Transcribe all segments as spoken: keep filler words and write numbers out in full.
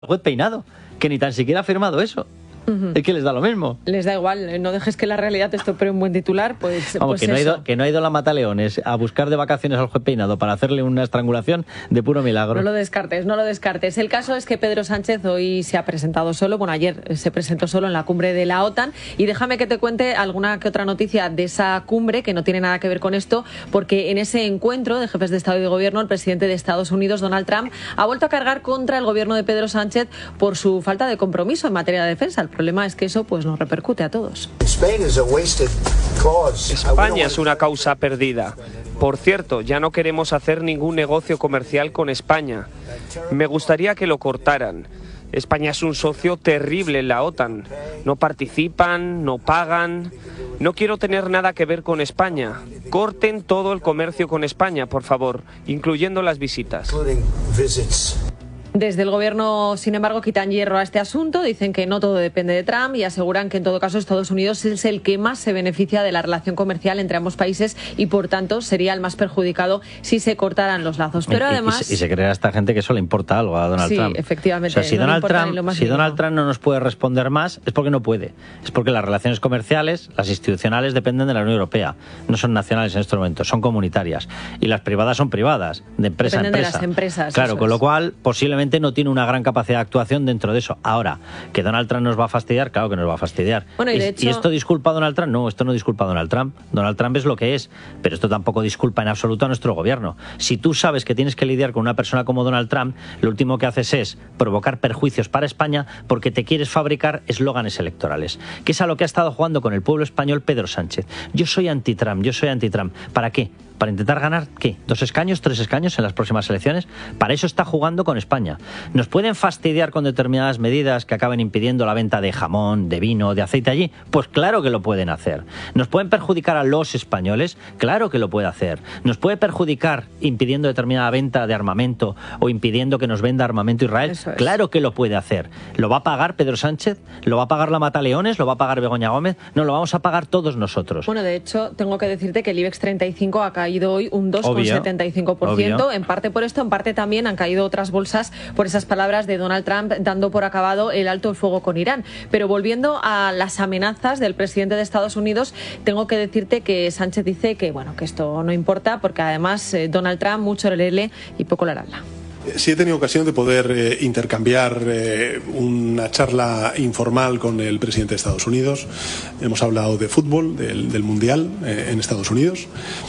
juez Peinado, que ni tan siquiera ha firmado eso. Uh-huh. Es que les da lo mismo. Les da igual, no dejes que la realidad te estropee un buen titular, pues, Vamos, pues que, no ha eso. ido, que no ha ido la Mataleones a buscar de vacaciones al juez Peinado para hacerle una estrangulación de puro milagro. No lo descartes, no lo descartes. El caso es que Pedro Sánchez hoy se ha presentado solo, bueno, ayer se presentó solo en la cumbre de la OTAN, y déjame que te cuente alguna que otra noticia de esa cumbre que no tiene nada que ver con esto, porque en ese encuentro de jefes de Estado y de Gobierno, el presidente de Estados Unidos, Donald Trump, ha vuelto a cargar contra el gobierno de Pedro Sánchez por su falta de compromiso en materia de defensa. El problema es que eso pues nos repercute a todos. España es una causa perdida. Por cierto, ya no queremos hacer ningún negocio comercial con España. Me gustaría que lo cortaran. España es un socio terrible en la OTAN. No participan, no pagan. No quiero tener nada que ver con España. Corten todo el comercio con España, por favor, incluyendo las visitas. Desde el gobierno, sin embargo, quitan hierro a este asunto, dicen que no todo depende de Trump y aseguran que en todo caso Estados Unidos es el que más se beneficia de la relación comercial entre ambos países y por tanto sería el más perjudicado si se cortaran los lazos. Pero además... Y, y, y se cree a esta gente que eso le importa algo a Donald sí, Trump. Sí, efectivamente. O sea, si, no Donald, Trump, si Donald Donald Trump no nos puede responder más es porque no puede. Es porque las relaciones comerciales, las institucionales dependen de la Unión Europea. No son nacionales en este momento, son comunitarias. Y las privadas son privadas, de empresa dependen a empresa. de las empresas. Claro, con es. lo cual posiblemente no tiene una gran capacidad de actuación dentro de eso. Ahora, que Donald Trump nos va a fastidiar, claro que nos va a fastidiar. Bueno, y, de ¿Y, hecho... ¿Y esto disculpa a Donald Trump? No, esto no disculpa a Donald Trump. Donald Trump es lo que es, pero esto tampoco disculpa en absoluto a nuestro gobierno. Si tú sabes que tienes que lidiar con una persona como Donald Trump, lo último que haces es provocar perjuicios para España porque te quieres fabricar eslóganes electorales, que es a lo que ha estado jugando con el pueblo español Pedro Sánchez. Yo soy anti-Trump, yo soy anti-Trump. ¿Para qué? ¿Para intentar ganar qué? ¿Dos escaños? ¿Tres escaños en las próximas elecciones? Para eso está jugando con España. ¿Nos pueden fastidiar con determinadas medidas que acaben impidiendo la venta de jamón, de vino, de aceite allí? Pues claro que lo pueden hacer. ¿Nos pueden perjudicar a los españoles? Claro que lo puede hacer. ¿Nos puede perjudicar impidiendo determinada venta de armamento o impidiendo que nos venda armamento Israel? Eso es. Claro que lo puede hacer. ¿Lo va a pagar Pedro Sánchez? ¿Lo va a pagar la Mataleones? ¿Lo va a pagar Begoña Gómez? No, lo vamos a pagar todos nosotros. Bueno, de hecho, tengo que decirte que el IBEX treinta y cinco ha caído hoy un dos coma setenta y cinco por ciento, en parte por esto, en parte también han caído otras bolsas por esas palabras de Donald Trump dando por acabado el alto el fuego con Irán. Pero volviendo a las amenazas del presidente de Estados Unidos, tengo que decirte que Sánchez dice que bueno, que esto no importa porque además eh, Donald Trump mucho le lee y poco le habla. Sí he tenido ocasión de poder eh, intercambiar eh, una charla informal con el presidente de Estados Unidos. Hemos hablado de fútbol, del, del Mundial eh, en Estados Unidos.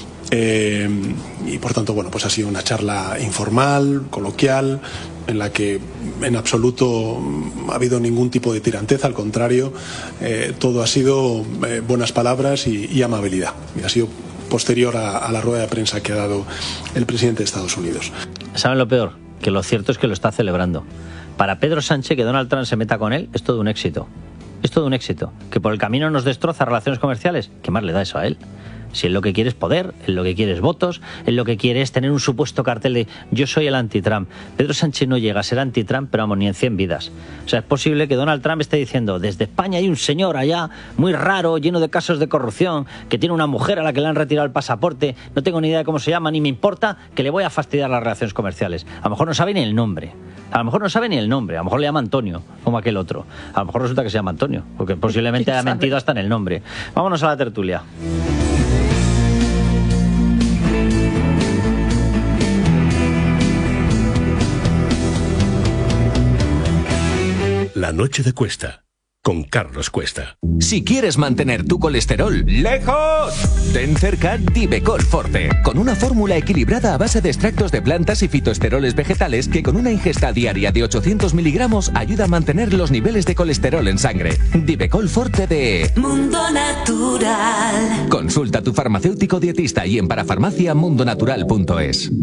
Eh, y por tanto, bueno, pues ha sido una charla informal, coloquial, en la que en absoluto ha habido ningún tipo de tiranteza, al contrario, eh, todo ha sido eh, buenas palabras y, y amabilidad. Y ha sido posterior a, a la rueda de prensa que ha dado el presidente de Estados Unidos. ¿Saben lo peor? Que lo cierto es que lo está celebrando. Para Pedro Sánchez, que Donald Trump se meta con él, es todo un éxito. Es todo un éxito. Que por el camino nos destroza relaciones comerciales, ¿qué más le da eso a él? Si él lo que quiere es poder, él lo que quiere es votos, él lo que quiere es tener un supuesto cartel de yo soy el anti-Trump. Pedro Sánchez no llega a ser anti-Trump, pero vamos, ni en cien vidas. O sea, es posible que Donald Trump esté diciendo, desde España hay un señor allá, muy raro, lleno de casos de corrupción, que tiene una mujer a la que le han retirado el pasaporte, no tengo ni idea de cómo se llama, ni me importa, que le voy a fastidiar las relaciones comerciales. A lo mejor no sabe ni el nombre. A lo mejor no sabe ni el nombre, a lo mejor le llama Antonio, como aquel otro. A lo mejor resulta que se llama Antonio, porque posiblemente haya mentido hasta en el nombre. Vámonos a la tertulia. La noche de Cuesta, con Carlos Cuesta. Si quieres mantener tu colesterol ¡lejos! ten cerca Divecol Forte, con una fórmula equilibrada a base de extractos de plantas y fitoesteroles vegetales que con una ingesta diaria de ochocientos miligramos ayuda a mantener los niveles de colesterol en sangre. Divecol Forte de Mundo Natural. Consulta a tu farmacéutico dietista y en parafarmacia mundonatural punto es.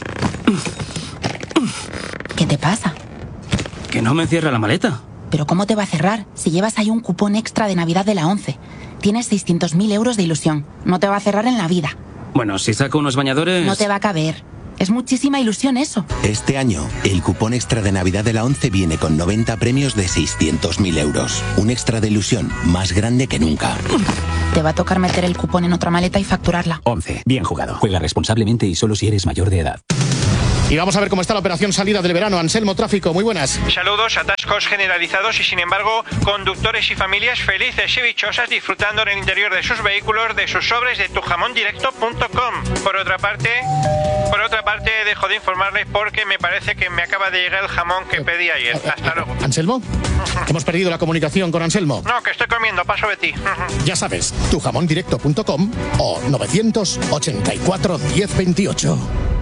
¿Qué te pasa? Que no me cierra la maleta. ¿Pero cómo te va a cerrar si llevas ahí un cupón extra de Navidad de la ONCE? Tienes seiscientos mil euros de ilusión. No te va a cerrar en la vida. Bueno, si saco unos bañadores... No te va a caber. Es muchísima ilusión eso. Este año, el cupón extra de Navidad de la ONCE viene con noventa premios de seiscientos mil euros. Un extra de ilusión más grande que nunca. Te va a tocar meter el cupón en otra maleta y facturarla. ONCE. Bien jugado. Juega responsablemente y solo si eres mayor de edad. Y vamos a ver cómo está la operación salida del verano. Anselmo, tráfico, muy buenas. Saludos, atascos generalizados y sin embargo conductores y familias felices y dichosas disfrutando en el interior de sus vehículos de sus sobres de tu jamón directo punto com. Por otra parte, por otra parte dejo de informarles porque me parece que me acaba de llegar el jamón que pedí ayer. Hasta luego. ¿Anselmo? Hemos perdido la comunicación con Anselmo. No, que estoy comiendo, paso de ti. Ya sabes, tu jamón directo punto com o novecientos ochenta y cuatro diez veintiocho.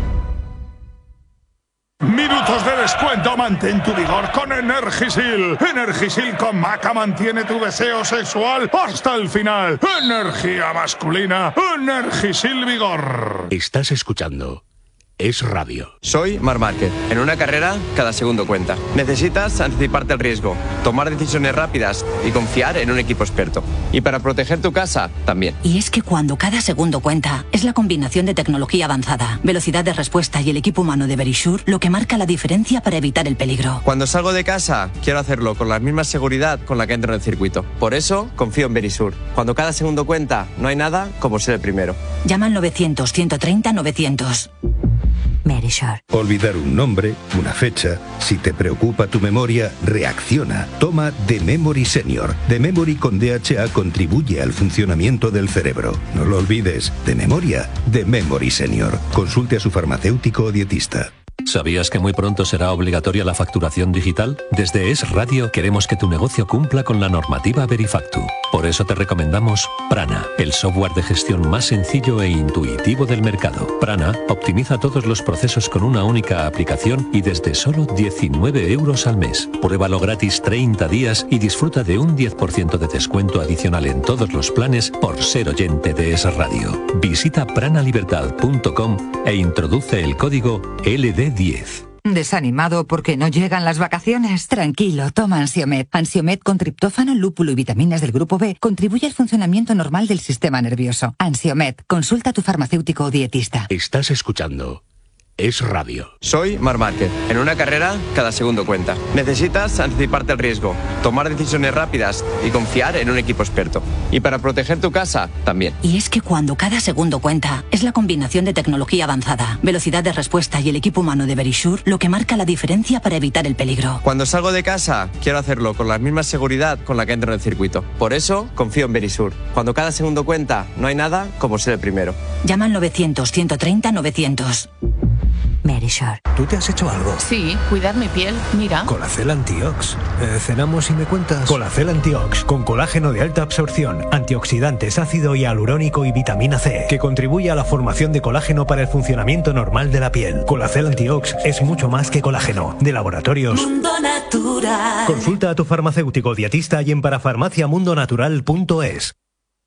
Minutos de descuento, mantén tu vigor con Energisil. Energisil con maca mantiene tu deseo sexual hasta el final. Energía masculina, Energisil Vigor. Estás escuchando Es Radio. Soy Marc Márquez. En una carrera, cada segundo cuenta. Necesitas anticiparte al riesgo, tomar decisiones rápidas y confiar en un equipo experto. Y para proteger tu casa, también. Y es que cuando cada segundo cuenta, es la combinación de tecnología avanzada, velocidad de respuesta y el equipo humano de Verisure lo que marca la diferencia para evitar el peligro. Cuando salgo de casa, quiero hacerlo con la misma seguridad con la que entro en el circuito. Por eso, confío en Verisure. Cuando cada segundo cuenta, no hay nada como ser el primero. Llama al novecientos, ciento treinta, novecientos. Verisure. Olvidar un nombre, una fecha. Si te preocupa tu memoria, reacciona. Toma The Memory Senior. The Memory con D H A contribuye al funcionamiento del cerebro. No lo olvides. De memoria, The Memory Senior. Consulte a su farmacéutico o dietista. ¿Sabías que muy pronto será obligatoria la facturación digital? Desde Es Radio queremos que tu negocio cumpla con la normativa Verifactu. Por eso te recomendamos Prana, el software de gestión más sencillo e intuitivo del mercado. Prana optimiza todos los procesos con una única aplicación y desde solo diecinueve euros al mes. Pruébalo gratis treinta días y disfruta de un diez por ciento de descuento adicional en todos los planes por ser oyente de Es Radio. Visita pranalibertad punto com e introduce el código L D diez. ¿Desanimado porque no llegan las vacaciones? Tranquilo, toma Ansiomed. Ansiomed con triptófano, lúpulo y vitaminas del grupo B contribuye al funcionamiento normal del sistema nervioso. Ansiomed, consulta a tu farmacéutico o dietista. Estás escuchando Es Radio. Soy Marc Márquez. En una carrera, cada segundo cuenta. Necesitas anticiparte al riesgo, tomar decisiones rápidas y confiar en un equipo experto. Y para proteger tu casa, también. Y es que cuando cada segundo cuenta, es la combinación de tecnología avanzada, velocidad de respuesta y el equipo humano de Verisure lo que marca la diferencia para evitar el peligro. Cuando salgo de casa, quiero hacerlo con la misma seguridad con la que entro en el circuito. Por eso, confío en Verisure. Cuando cada segundo cuenta, no hay nada como ser el primero. Llama al novecientos, ciento treinta, novecientos. Verisure. ¿Tú te has hecho algo? Sí, cuidar mi piel, mira. Colacel Antiox. Eh, ¿Cenamos y me cuentas? Colacel Antiox, con colágeno de alta absorción, antioxidantes, ácido hialurónico y vitamina C, que contribuye a la formación de colágeno para el funcionamiento normal de la piel. Colacel Antiox es mucho más que colágeno. De Laboratorios Mundo Natural. Consulta a tu farmacéutico dietista y en parafarmacia mundo natural punto es.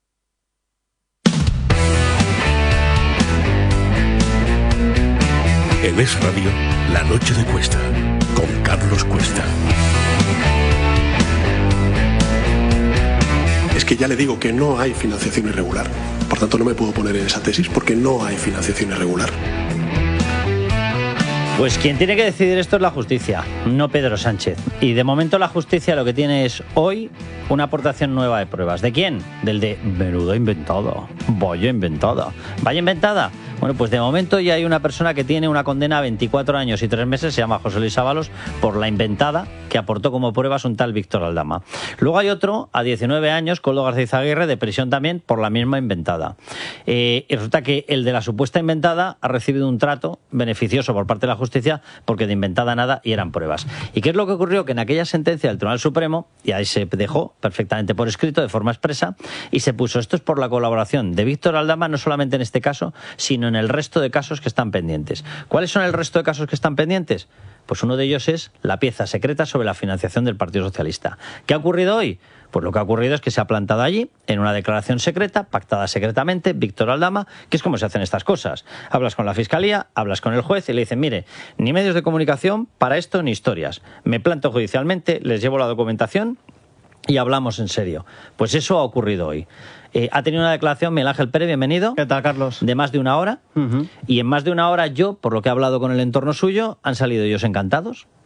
En Es Radio, La Noche de Cuesta, con Carlos Cuesta. Es que ya le digo que no hay financiación irregular. Por tanto, no me puedo poner en esa tesis porque no hay financiación irregular. Pues quien tiene que decidir esto es la justicia, no Pedro Sánchez. Y de momento la justicia lo que tiene es hoy una aportación nueva de pruebas. ¿De quién? Del de menuda inventada, vaya inventada. ¿Vaya inventada? Bueno, pues de momento ya hay una persona que tiene una condena a veinticuatro años y tres meses, se llama José Luis Ábalos, por la inventada que aportó como pruebas un tal Víctor Aldama. Luego hay otro a diecinueve años, Coldo García Izaguirre, de prisión también por la misma inventada. Eh, y resulta que el de la supuesta inventada ha recibido un trato beneficioso por parte de la justicia porque de inventada nada y eran pruebas. ¿Y qué es lo que ocurrió? Que en aquella sentencia del Tribunal Supremo, y ahí se dejó perfectamente por escrito, de forma expresa, y se puso esto es por la colaboración de Víctor Aldama, no solamente en este caso, sino en el resto de casos que están pendientes. ¿Cuáles son el resto de casos que están pendientes? Pues uno de ellos es la pieza secreta sobre la financiación del Partido Socialista. ¿Qué ha ocurrido hoy? Pues lo que ha ocurrido es que se ha plantado allí, en una declaración secreta, pactada secretamente, Víctor Aldama, que es como se hacen estas cosas. Hablas con la Fiscalía, hablas con el juez y le dicen, mire, ni medios de comunicación para esto ni historias. Me planto judicialmente, les llevo la documentación y hablamos en serio. Pues eso ha ocurrido hoy. Eh, ha tenido una declaración Miguel Ángel Pérez, bienvenido. ¿Qué tal, Carlos? De más de una hora. Uh-huh. Y en más de una hora yo, por lo que he hablado con el entorno suyo, han salido ellos encantados.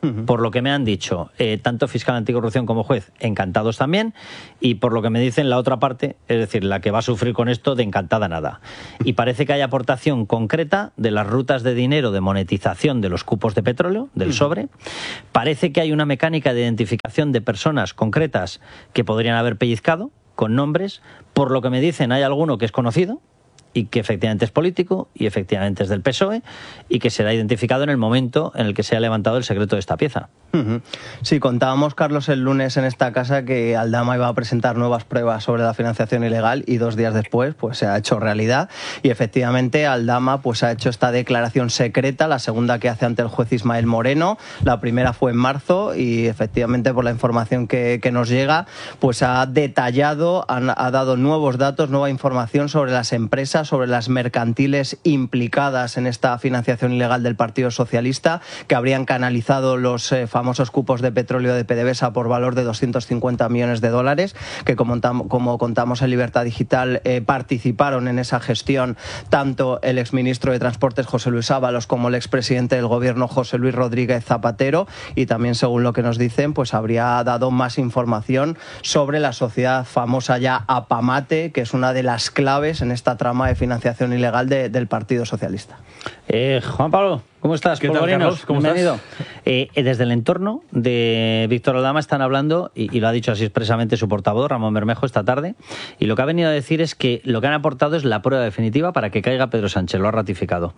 Uh-huh. Por lo que me han dicho, eh, tanto fiscal anticorrupción como juez, encantados también, y por lo que me dicen la otra parte, es decir, la que va a sufrir con esto, de encantada nada. Y parece que hay aportación concreta de las rutas de dinero de monetización de los cupos de petróleo, del uh-huh. sobre. Parece que hay una mecánica de identificación de personas concretas que podrían haber pellizcado, con nombres. Por lo que me dicen, hay alguno que es conocido, y que efectivamente es político y efectivamente es del P S O E y que será identificado en el momento en el que se ha levantado el secreto de esta pieza. Uh-huh. Sí, contábamos, Carlos, el lunes en esta casa que Aldama iba a presentar nuevas pruebas sobre la financiación ilegal y dos días después pues se ha hecho realidad y efectivamente Aldama pues ha hecho esta declaración secreta, la segunda que hace ante el juez Ismael Moreno. La primera fue en marzo y efectivamente por la información que, que nos llega pues ha detallado, ha, ha dado nuevos datos, nueva información sobre las empresas, sobre las mercantiles implicadas en esta financiación ilegal del Partido Socialista, que habrían canalizado los eh, famosos cupos de petróleo de PDVSA por valor de doscientos cincuenta millones de dólares, que como, como contamos en Libertad Digital eh, participaron en esa gestión tanto el exministro de Transportes José Luis Ábalos como el expresidente del Gobierno José Luis Rodríguez Zapatero, y también según lo que nos dicen pues habría dado más información sobre la sociedad famosa ya Apamate, que es una de las claves en esta trama de financiación ilegal de, del Partido Socialista. Eh, Juan Pablo, ¿cómo estás? ¿Qué tal, Carlos? ¿Cómo Bienvenido. estás? Eh, desde el entorno de Víctor Aldama están hablando, y, y lo ha dicho así expresamente su portavoz, Ramón Bermejo, esta tarde, y lo que ha venido a decir es que lo que han aportado es la prueba definitiva para que caiga Pedro Sánchez, lo ha ratificado.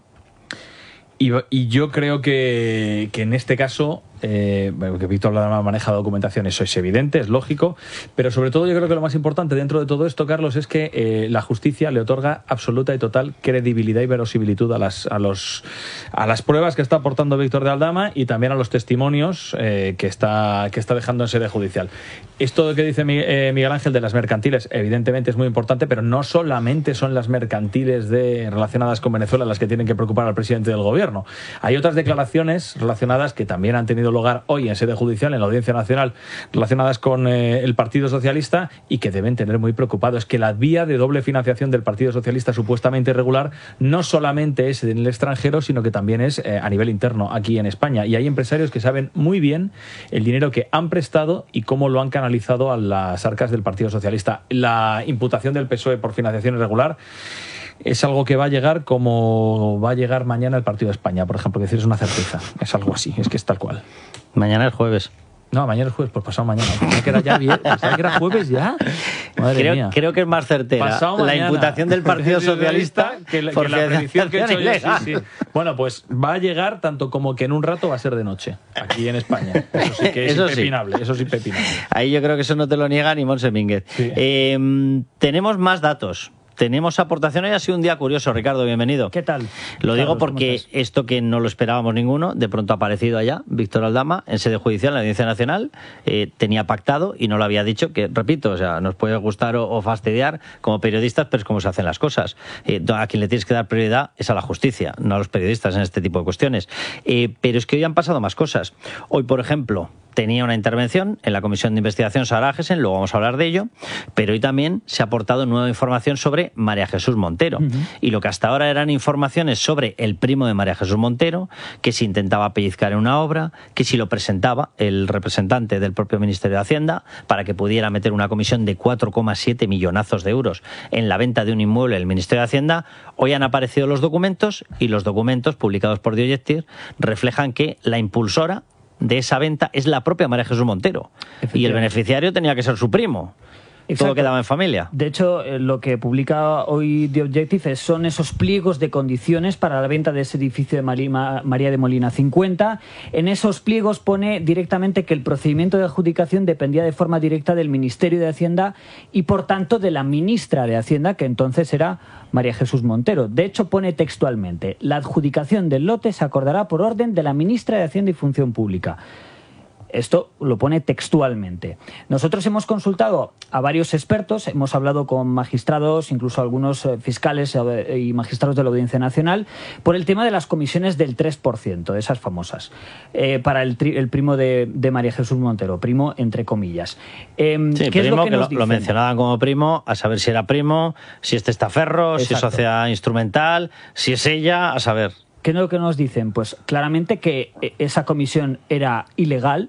Y, y yo creo que, que en este caso, eh, que Víctor Aldama maneja la documentación, eso es evidente, es lógico, pero sobre todo yo creo que lo más importante dentro de todo esto, Carlos, es que eh, la justicia le otorga absoluta y total credibilidad y verosimilitud a las, a los, a las pruebas que está aportando Víctor de Aldama y también a los testimonios eh, que, está, que está dejando en sede judicial. Esto que dice Miguel Ángel de las mercantiles, evidentemente es muy importante, pero no solamente son las mercantiles de, relacionadas con Venezuela las que tienen que preocupar al presidente del gobierno. Hay otras declaraciones relacionadas que también han tenido lugar hoy en sede judicial, en la Audiencia Nacional, relacionadas con eh, el Partido Socialista y que deben tener muy preocupados. Que la vía de doble financiación del Partido Socialista supuestamente irregular no solamente es en el extranjero, sino que también es eh, a nivel interno, aquí en España. Y hay empresarios que saben muy bien el dinero que han prestado y cómo lo han canalizado a las arcas del Partido Socialista. La imputación del P S O E por financiación irregular es algo que va a llegar como va a llegar mañana el Partido de España, por ejemplo, que decir, es una certeza. Es algo así, es que es tal cual. Mañana es jueves. No, mañana es jueves, pues pasado mañana. Pensaba que era ya bien, pensaba que era jueves ya. Madre creo, mía. creo que es más certera pasado la mañana. Imputación del Partido Socialista que la, por que la predicción que he hecho yo. Sí, sí. Bueno, pues va a llegar tanto como que en un rato va a ser de noche, aquí en España. Eso sí que es eso impepinable, sí. eso sí impepinable. Ahí yo creo que eso no te lo niega ni Monse Mínguez. Sí. Eh, tenemos más datos. Tenemos aportaciones. Hoy ha sido un día curioso, Ricardo, bienvenido. ¿Qué tal? Lo digo Carlos, porque esto que no lo esperábamos ninguno, de pronto ha aparecido allá Víctor Aldama en sede judicial en la Audiencia Nacional, eh, tenía pactado y no lo había dicho, que repito, o sea, nos puede gustar o, o fastidiar como periodistas, pero es como se hacen las cosas. Eh, a quien le tienes que dar prioridad es a la justicia, no a los periodistas en este tipo de cuestiones. Eh, pero es que hoy han pasado más cosas. Hoy, por ejemplo, tenía una intervención en la Comisión de Investigación Sara Agesen, luego vamos a hablar de ello, pero hoy también se ha aportado nueva información sobre María Jesús Montero. Uh-huh. Y lo que hasta ahora eran informaciones sobre el primo de María Jesús Montero, que si intentaba pellizcar en una obra, que si lo presentaba el representante del propio Ministerio de Hacienda para que pudiera meter una comisión de cuatro coma siete millonazos de euros en la venta de un inmueble del Ministerio de Hacienda. Hoy han aparecido los documentos y los documentos publicados por The Objective reflejan que la impulsora de esa venta es la propia María Jesús Montero y el beneficiario tenía que ser su primo. Exacto. Todo quedaba en familia. De hecho, eh, lo que publica hoy The Objective son esos pliegos de condiciones para la venta de ese edificio de Marima, María de Molina cincuenta. En esos pliegos pone directamente que el procedimiento de adjudicación dependía de forma directa del Ministerio de Hacienda y, por tanto, de la ministra de Hacienda, que entonces era María Jesús Montero. De hecho, pone textualmente: la adjudicación del lote se acordará por orden de la ministra de Hacienda y Función Pública. Esto lo pone textualmente. Nosotros hemos consultado a varios expertos, hemos hablado con magistrados, incluso algunos fiscales y magistrados de la Audiencia Nacional, por el tema de las comisiones del tres por ciento, esas famosas, eh, para el, tri, el primo de, de María Jesús Montero, primo entre comillas. Eh, sí, ¿qué primo, es lo que, que nos lo, lo mencionaban como primo, a saber si era primo, si es testaferro, si es sociedad instrumental, si es ella, a saber. ¿Qué es lo que nos dicen? Pues claramente que esa comisión era ilegal,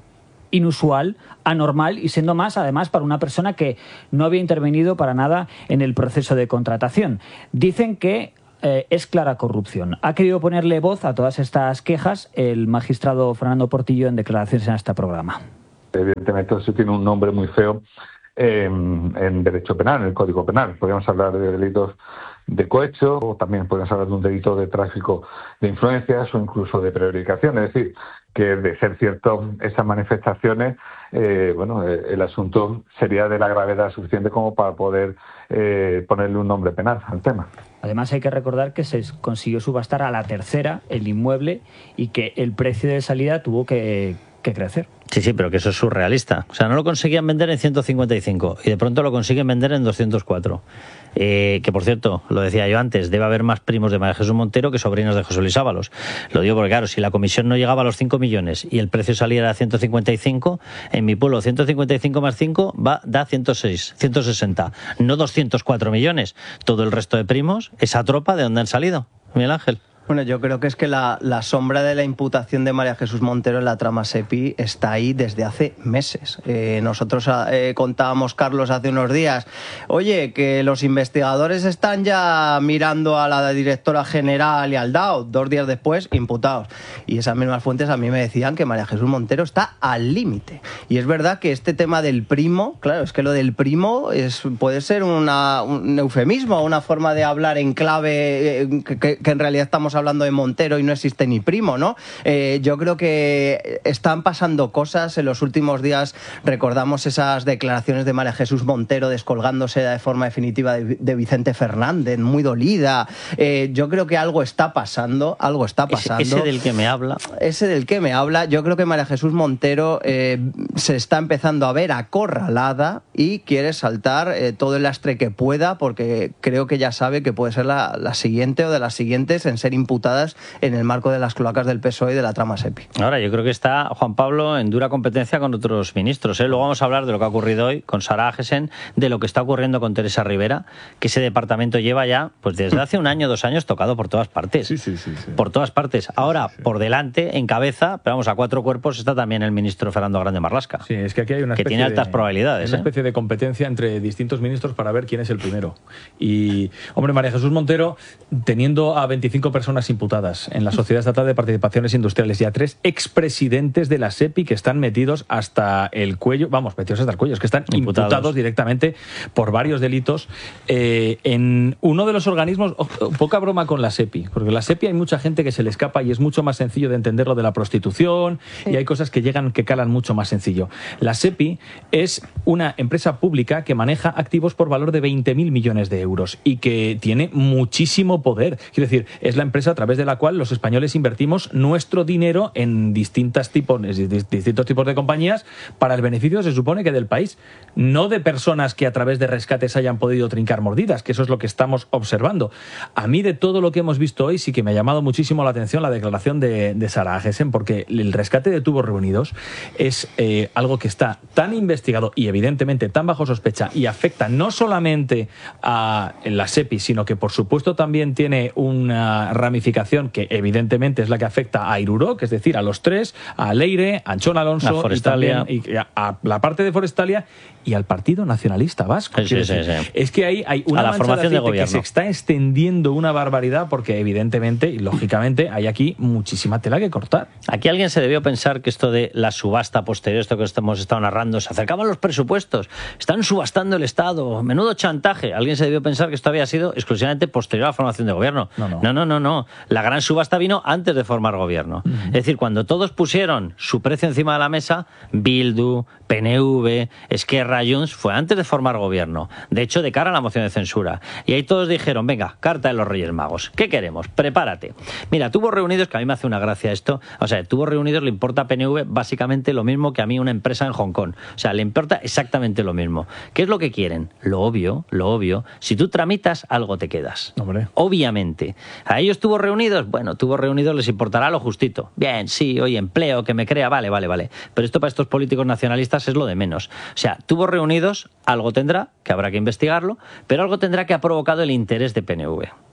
inusual, anormal y siendo más, además, para una persona que no había intervenido para nada en el proceso de contratación. Dicen que eh, es clara corrupción. Ha querido ponerle voz a todas estas quejas el magistrado Fernando Portillo en declaraciones en este programa. Evidentemente eso tiene un nombre muy feo eh, en derecho penal, en el Código Penal. Podríamos hablar de delitos de cohecho, o también podemos hablar de un delito de tráfico de influencias o incluso de prevaricación. Es decir, que de ser cierto esas manifestaciones, eh, bueno, eh, el asunto sería de la gravedad suficiente como para poder eh, ponerle un nombre penal al tema. Además hay que recordar que se consiguió subastar a la tercera el inmueble y que el precio de salida tuvo que, que crecer. Sí, sí, pero que eso es surrealista. O sea, no lo conseguían vender en ciento cincuenta y cinco y de pronto lo consiguen vender en doscientos cuatro. Eh, que, por cierto, lo decía yo antes, debe haber más primos de María Jesús Montero que sobrinos de José Luis Ábalos. Lo digo porque, claro, si la comisión no llegaba a los cinco millones y el precio saliera a ciento cincuenta y cinco, en mi pueblo ciento cincuenta y cinco más cinco va, da ciento seis, ciento sesenta, no doscientos cuatro millones. Todo el resto de primos, esa tropa, ¿de dónde han salido? Miguel Ángel. Bueno, yo creo que es que la, la sombra de la imputación de María Jesús Montero en la trama SEPI está ahí desde hace meses. Eh, nosotros eh, contábamos, Carlos, hace unos días, oye, que los investigadores están ya mirando a la directora general y al D A O, dos días después, imputados. Y esas mismas fuentes a mí me decían que María Jesús Montero está al límite. Y es verdad que este tema del primo, claro, es que lo del primo es, puede ser una, un eufemismo, una forma de hablar en clave eh, que, que, que en realidad estamos hablando de Montero y no existe ni primo, ¿no? Eh, yo creo que están pasando cosas en los últimos días. Recordamos esas declaraciones de María Jesús Montero descolgándose de forma definitiva de, de Vicente Fernández, muy dolida. Eh, yo creo que algo está pasando, algo está pasando. Ese, ese del que me habla. Ese del que me habla. Yo creo que María Jesús Montero eh, se está empezando a ver acorralada y quiere saltar eh, todo el lastre que pueda, porque creo que ya sabe que puede ser la, la siguiente o de las siguientes en ser imputadas en el marco de las cloacas del P S O E y de la trama SEPI. Ahora, yo creo que está Juan Pablo en dura competencia con otros ministros, ¿eh? Luego vamos a hablar de lo que ha ocurrido hoy con Sara Agesen, de lo que está ocurriendo con Teresa Rivera, que ese departamento lleva ya, pues desde hace un año, dos años, tocado por todas partes. Sí, sí, sí, sí. Por todas partes. Ahora, sí, sí. por delante, en cabeza, pero vamos, a cuatro cuerpos está también el ministro Fernando Grande Marlaska. Sí, es que aquí hay una que tiene altas de, probabilidades. Una ¿eh? especie de competencia entre distintos ministros para ver quién es el primero. Y, hombre, María Jesús Montero, teniendo a veinticinco personas imputadas en la Sociedad Estatal de Participaciones Industriales y a tres expresidentes de la SEPI que están metidos hasta el cuello, vamos, metidos hasta el cuello, es que están imputados, imputados directamente por varios delitos eh, en uno de los organismos, oh, poca broma con la SEPI, porque la SEPI hay mucha gente que se le escapa y es mucho más sencillo de entender lo de la prostitución, sí. y hay cosas que llegan, que calan mucho más sencillo. La SEPI es una empresa pública que maneja activos por valor de veinte mil millones de euros y que tiene muchísimo poder. Quiero decir, es la empresa a través de la cual los españoles invertimos nuestro dinero en distintas tipos, distintos tipos de compañías para el beneficio, se supone, que del país, no de personas que a través de rescates hayan podido trincar mordidas, que eso es lo que estamos observando. A mí, de todo lo que hemos visto hoy, sí que me ha llamado muchísimo la atención la declaración de, de Sara Agesen, porque el rescate de tubos reunidos es eh, algo que está tan investigado y evidentemente tan bajo sospecha y afecta no solamente a la SEPI, sino que por supuesto también tiene una ramificación que evidentemente es la que afecta a Irurok, es decir, a los tres, a Leire, a Anchón Alonso y también y a, a la parte de Forestalia y al Partido Nacionalista Vasco. Sí, sí, sí, sí. Es que ahí hay una a la mancha formación de de gobierno que se está extendiendo una barbaridad porque evidentemente y lógicamente hay aquí muchísima tela que cortar. Aquí alguien se debió pensar que esto de la subasta posterior, esto que hemos estado narrando, se acercaban los presupuestos, están subastando el Estado, menudo chantaje. Alguien se debió pensar que esto había sido exclusivamente posterior a la formación de gobierno. No, no, no, no, no. no. La gran subasta vino antes de formar gobierno. Uh-huh. Es decir, cuando todos pusieron su precio encima de la mesa, Bildu, P N V, Esquerra, Junts, fue antes de formar gobierno. De hecho, de cara a la moción de censura. Y ahí todos dijeron, venga, carta de los Reyes Magos. ¿Qué queremos? Prepárate. Mira, Tubos Reunidos, que a mí me hace una gracia esto, o sea, Tubos Reunidos le importa a P N V básicamente lo mismo que a mí una empresa en Hong Kong. O sea, le importa exactamente lo mismo. ¿Qué es lo que quieren? Lo obvio, lo obvio. Si tú tramitas, algo te quedas. Hombre. Obviamente. A ellos Tubos Reunidos, bueno, Tubos Reunidos les importará lo justito. Bien, sí, oye, empleo, que me crea, vale, vale, vale. Pero esto para estos políticos nacionalistas es lo de menos. O sea, Tubos Reunidos algo tendrá, que habrá que investigarlo, pero algo tendrá que ha provocado el interés de P N V.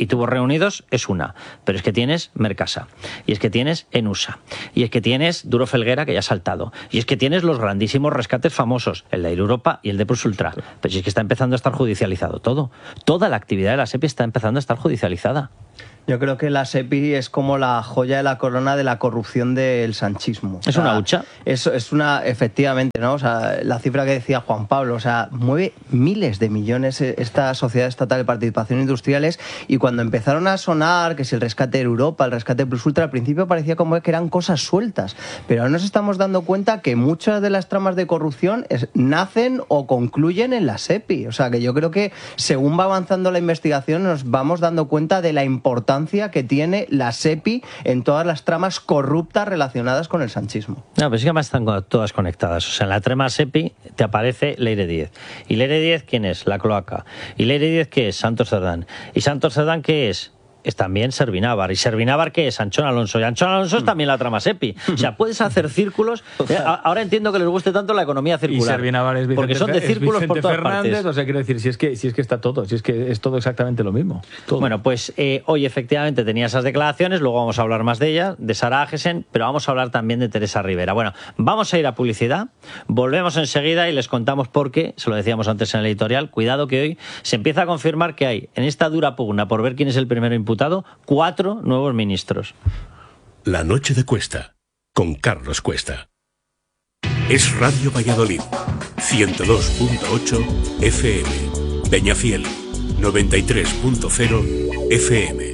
y tubos reunidos es una, pero es que tienes Mercasa, y es que tienes Enusa, y es que tienes Duro Felguera, que ya ha saltado, y es que tienes los grandísimos rescates famosos, el de Air Europa y el de Plus Ultra, pero si es que está empezando a estar judicializado todo, toda la actividad de la SEPI está empezando a estar judicializada. Yo creo que la SEPI es como la joya de la corona de la corrupción del sanchismo. ¿Es o sea, una hucha? Es, es una, efectivamente, ¿no? O sea, la cifra que decía Juan Pablo, o sea, mueve miles de millones esta Sociedad Estatal de Participación Industriales, y cuando empezaron a sonar, que si el rescate de Europa, el rescate Plus Ultra, al principio parecía como que eran cosas sueltas, pero ahora nos estamos dando cuenta que muchas de las tramas de corrupción es, nacen o concluyen en la SEPI. O sea, que yo creo que según va avanzando la investigación nos vamos dando cuenta de la importancia que tiene la SEPI en todas las tramas corruptas relacionadas con el sanchismo. No, pero sí que además están todas conectadas. O sea, en la trama SEPI te aparece Leire Díez. ¿Y Leire Díez quién es? La cloaca. ¿Y Leire Díez qué es? Santos Cerdán. ¿Y Santos Cerdán qué es? Es también Servinávar. ¿Y Servinávar qué es? Anchón Alonso. Y Anchón Alonso es también la trama SEPI. O sea, puedes hacer círculos. Ahora entiendo que les guste tanto la economía circular. Y Servinávar es Vicente, porque son de círculos por todas Fernández, partes. O sea, quiero decir, si es que si es que está todo, si es que es todo exactamente lo mismo. Todo. Bueno, pues eh, hoy efectivamente tenía esas declaraciones, luego vamos a hablar más de ellas, de Sara Agesen, pero vamos a hablar también de Teresa Rivera. Bueno, vamos a ir a publicidad, volvemos enseguida y les contamos por qué, se lo decíamos antes en el editorial, cuidado que hoy se empieza a confirmar que hay, en esta dura pugna por ver quién es el primero imputado, cuatro Cuatro nuevos ministros. La noche de Cuesta, con Carlos Cuesta. Es Radio Valladolid, ciento dos punto ocho F M. Peñafiel, noventa y tres punto cero F M.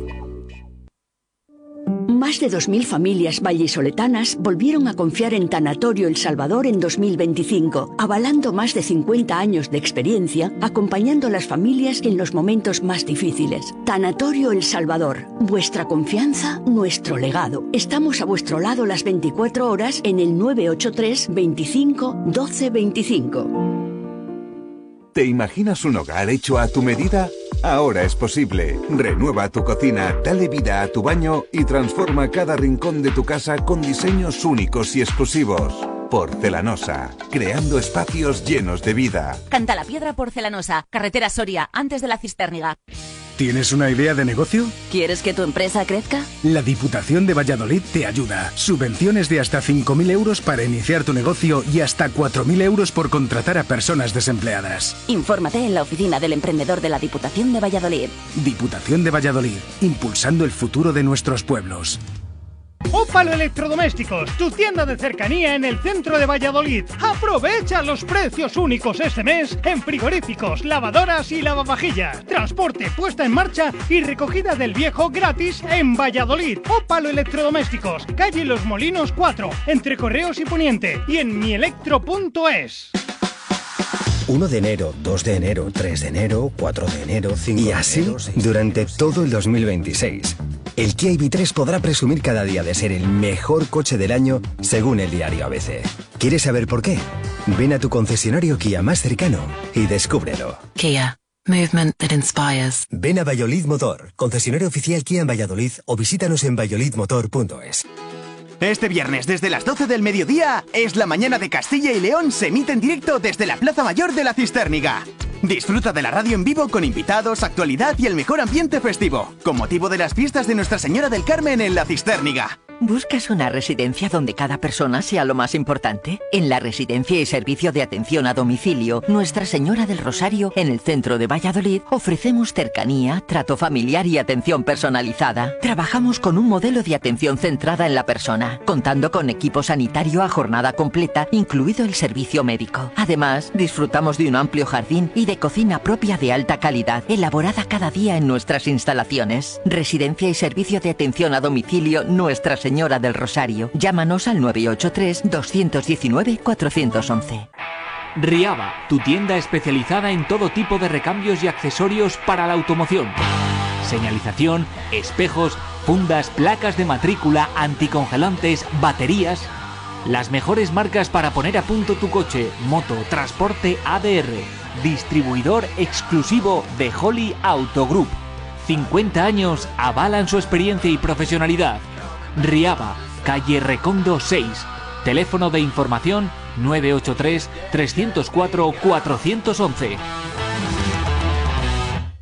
Más de dos mil familias vallisoletanas volvieron a confiar en Tanatorio El Salvador en dos mil veinticinco, avalando más de cincuenta años de experiencia, acompañando a las familias en los momentos más difíciles. Tanatorio El Salvador, vuestra confianza, nuestro legado. Estamos a vuestro lado las veinticuatro horas en el nueve ocho tres, veinticinco, doce veinticinco. ¿Te imaginas un hogar hecho a tu medida? Ahora es posible. Renueva tu cocina, dale vida a tu baño y transforma cada rincón de tu casa con diseños únicos y exclusivos. Porcelanosa, creando espacios llenos de vida. Cantalapiedra Porcelanosa, carretera Soria, antes de la Cistérniga. ¿Tienes una idea de negocio? ¿Quieres que tu empresa crezca? La Diputación de Valladolid te ayuda. Subvenciones de hasta cinco mil euros para iniciar tu negocio y hasta cuatro mil euros por contratar a personas desempleadas. Infórmate en la oficina del emprendedor de la Diputación de Valladolid. Diputación de Valladolid, impulsando el futuro de nuestros pueblos. Ópalo Electrodomésticos, tu tienda de cercanía en el centro de Valladolid. Aprovecha los precios únicos este mes en frigoríficos, lavadoras y lavavajillas. Transporte, puesta en marcha y recogida del viejo gratis en Valladolid. Ópalo Electrodomésticos, calle Los Molinos cuatro, entre Correos y Poniente, y en mielectro punto es. uno de enero, dos de enero, tres de enero, cuatro de enero, cinco de enero... Y así durante todo el dos mil veintiséis. El Kia I V tres podrá presumir cada día de ser el mejor coche del año según el diario A B C. ¿Quieres saber por qué? Ven a tu concesionario Kia más cercano y descúbrelo. Kia. Movement that inspires. Ven a Valladolid Motor, concesionario oficial Kia en Valladolid, o visítanos en valladolid motor punto es. Este viernes, desde las doce del mediodía, es la mañana de Castilla y León, se emite en directo desde la Plaza Mayor de la Cistérniga. Disfruta de la radio en vivo con invitados, actualidad y el mejor ambiente festivo, con motivo de las fiestas de Nuestra Señora del Carmen en la Cistérniga. ¿Buscas una residencia donde cada persona sea lo más importante? En la Residencia y Servicio de Atención a Domicilio Nuestra Señora del Rosario, en el centro de Valladolid, ofrecemos cercanía, trato familiar y atención personalizada. Trabajamos con un modelo de atención centrada en la persona, contando con equipo sanitario a jornada completa, incluido el servicio médico. Además, disfrutamos de un amplio jardín y de cocina propia de alta calidad, elaborada cada día en nuestras instalaciones. Residencia y Servicio de Atención a Domicilio Nuestra Señora del Rosario. Llámanos al nueve ocho tres, dos uno nueve, cuatro uno uno. Riaba, tu tienda especializada en todo tipo de recambios y accesorios para la automoción. Señalización, espejos, fundas, placas de matrícula, anticongelantes, baterías. Las mejores marcas para poner a punto tu coche, moto, transporte A D R. Distribuidor exclusivo de Holly Auto Group. cincuenta años avalan su experiencia y profesionalidad. Riaba, calle Recondo seis. Teléfono de información nueve ocho tres, tres cero cuatro, cuatro uno uno.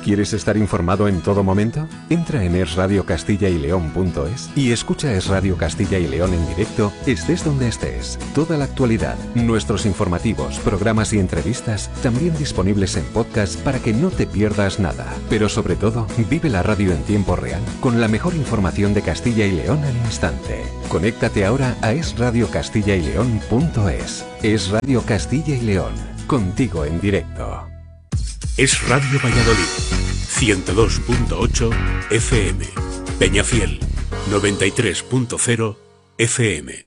¿Quieres estar informado en todo momento? Entra en es radio castilla y león punto es y escucha Es Radio Castilla y León en directo, estés donde estés. Toda la actualidad, nuestros informativos, programas y entrevistas, también disponibles en podcast para que no te pierdas nada. Pero sobre todo, vive la radio en tiempo real, con la mejor información de Castilla y León al instante. Conéctate ahora a es radio castilla y león punto es. Es Radio Castilla y León, contigo en directo. Es Radio Valladolid, ciento dos punto ocho F M. Peñafiel, noventa y tres punto cero F M.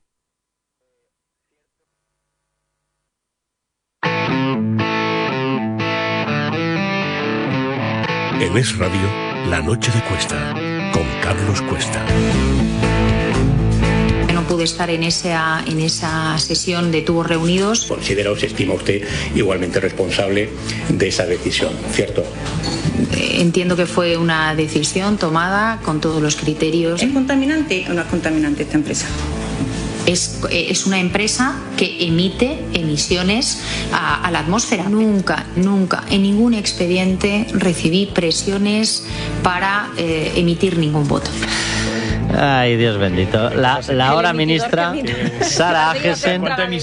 En Es Radio, La Noche de Cuesta, con Carlos Cuesta. No pude estar en esa, en esa sesión de tubos reunidos. ¿Considera o se estima usted igualmente responsable de esa decisión, cierto? Entiendo que fue una decisión tomada con todos los criterios. ¿Es contaminante o no es contaminante esta empresa? Es, es una empresa que emite emisiones a, a la atmósfera. Nunca, nunca, en ningún expediente recibí presiones para eh, emitir ningún voto. Ay, Dios bendito. La, la ahora ministra Sara Agesen,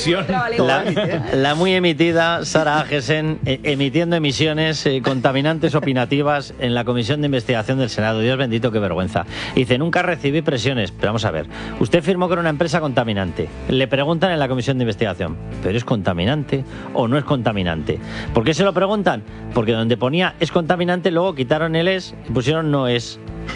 la, la muy emitida Sara Agesen, eh, emitiendo emisiones eh, contaminantes opinativas en la Comisión de Investigación del Senado. Dios bendito, qué vergüenza. Dice, nunca recibí presiones. Pero vamos a ver, usted firmó con una empresa contaminante. Le preguntan en la Comisión de Investigación, ¿pero es contaminante o no es contaminante? ¿Por qué se lo preguntan? Porque donde ponía es contaminante, luego quitaron el es y pusieron no es.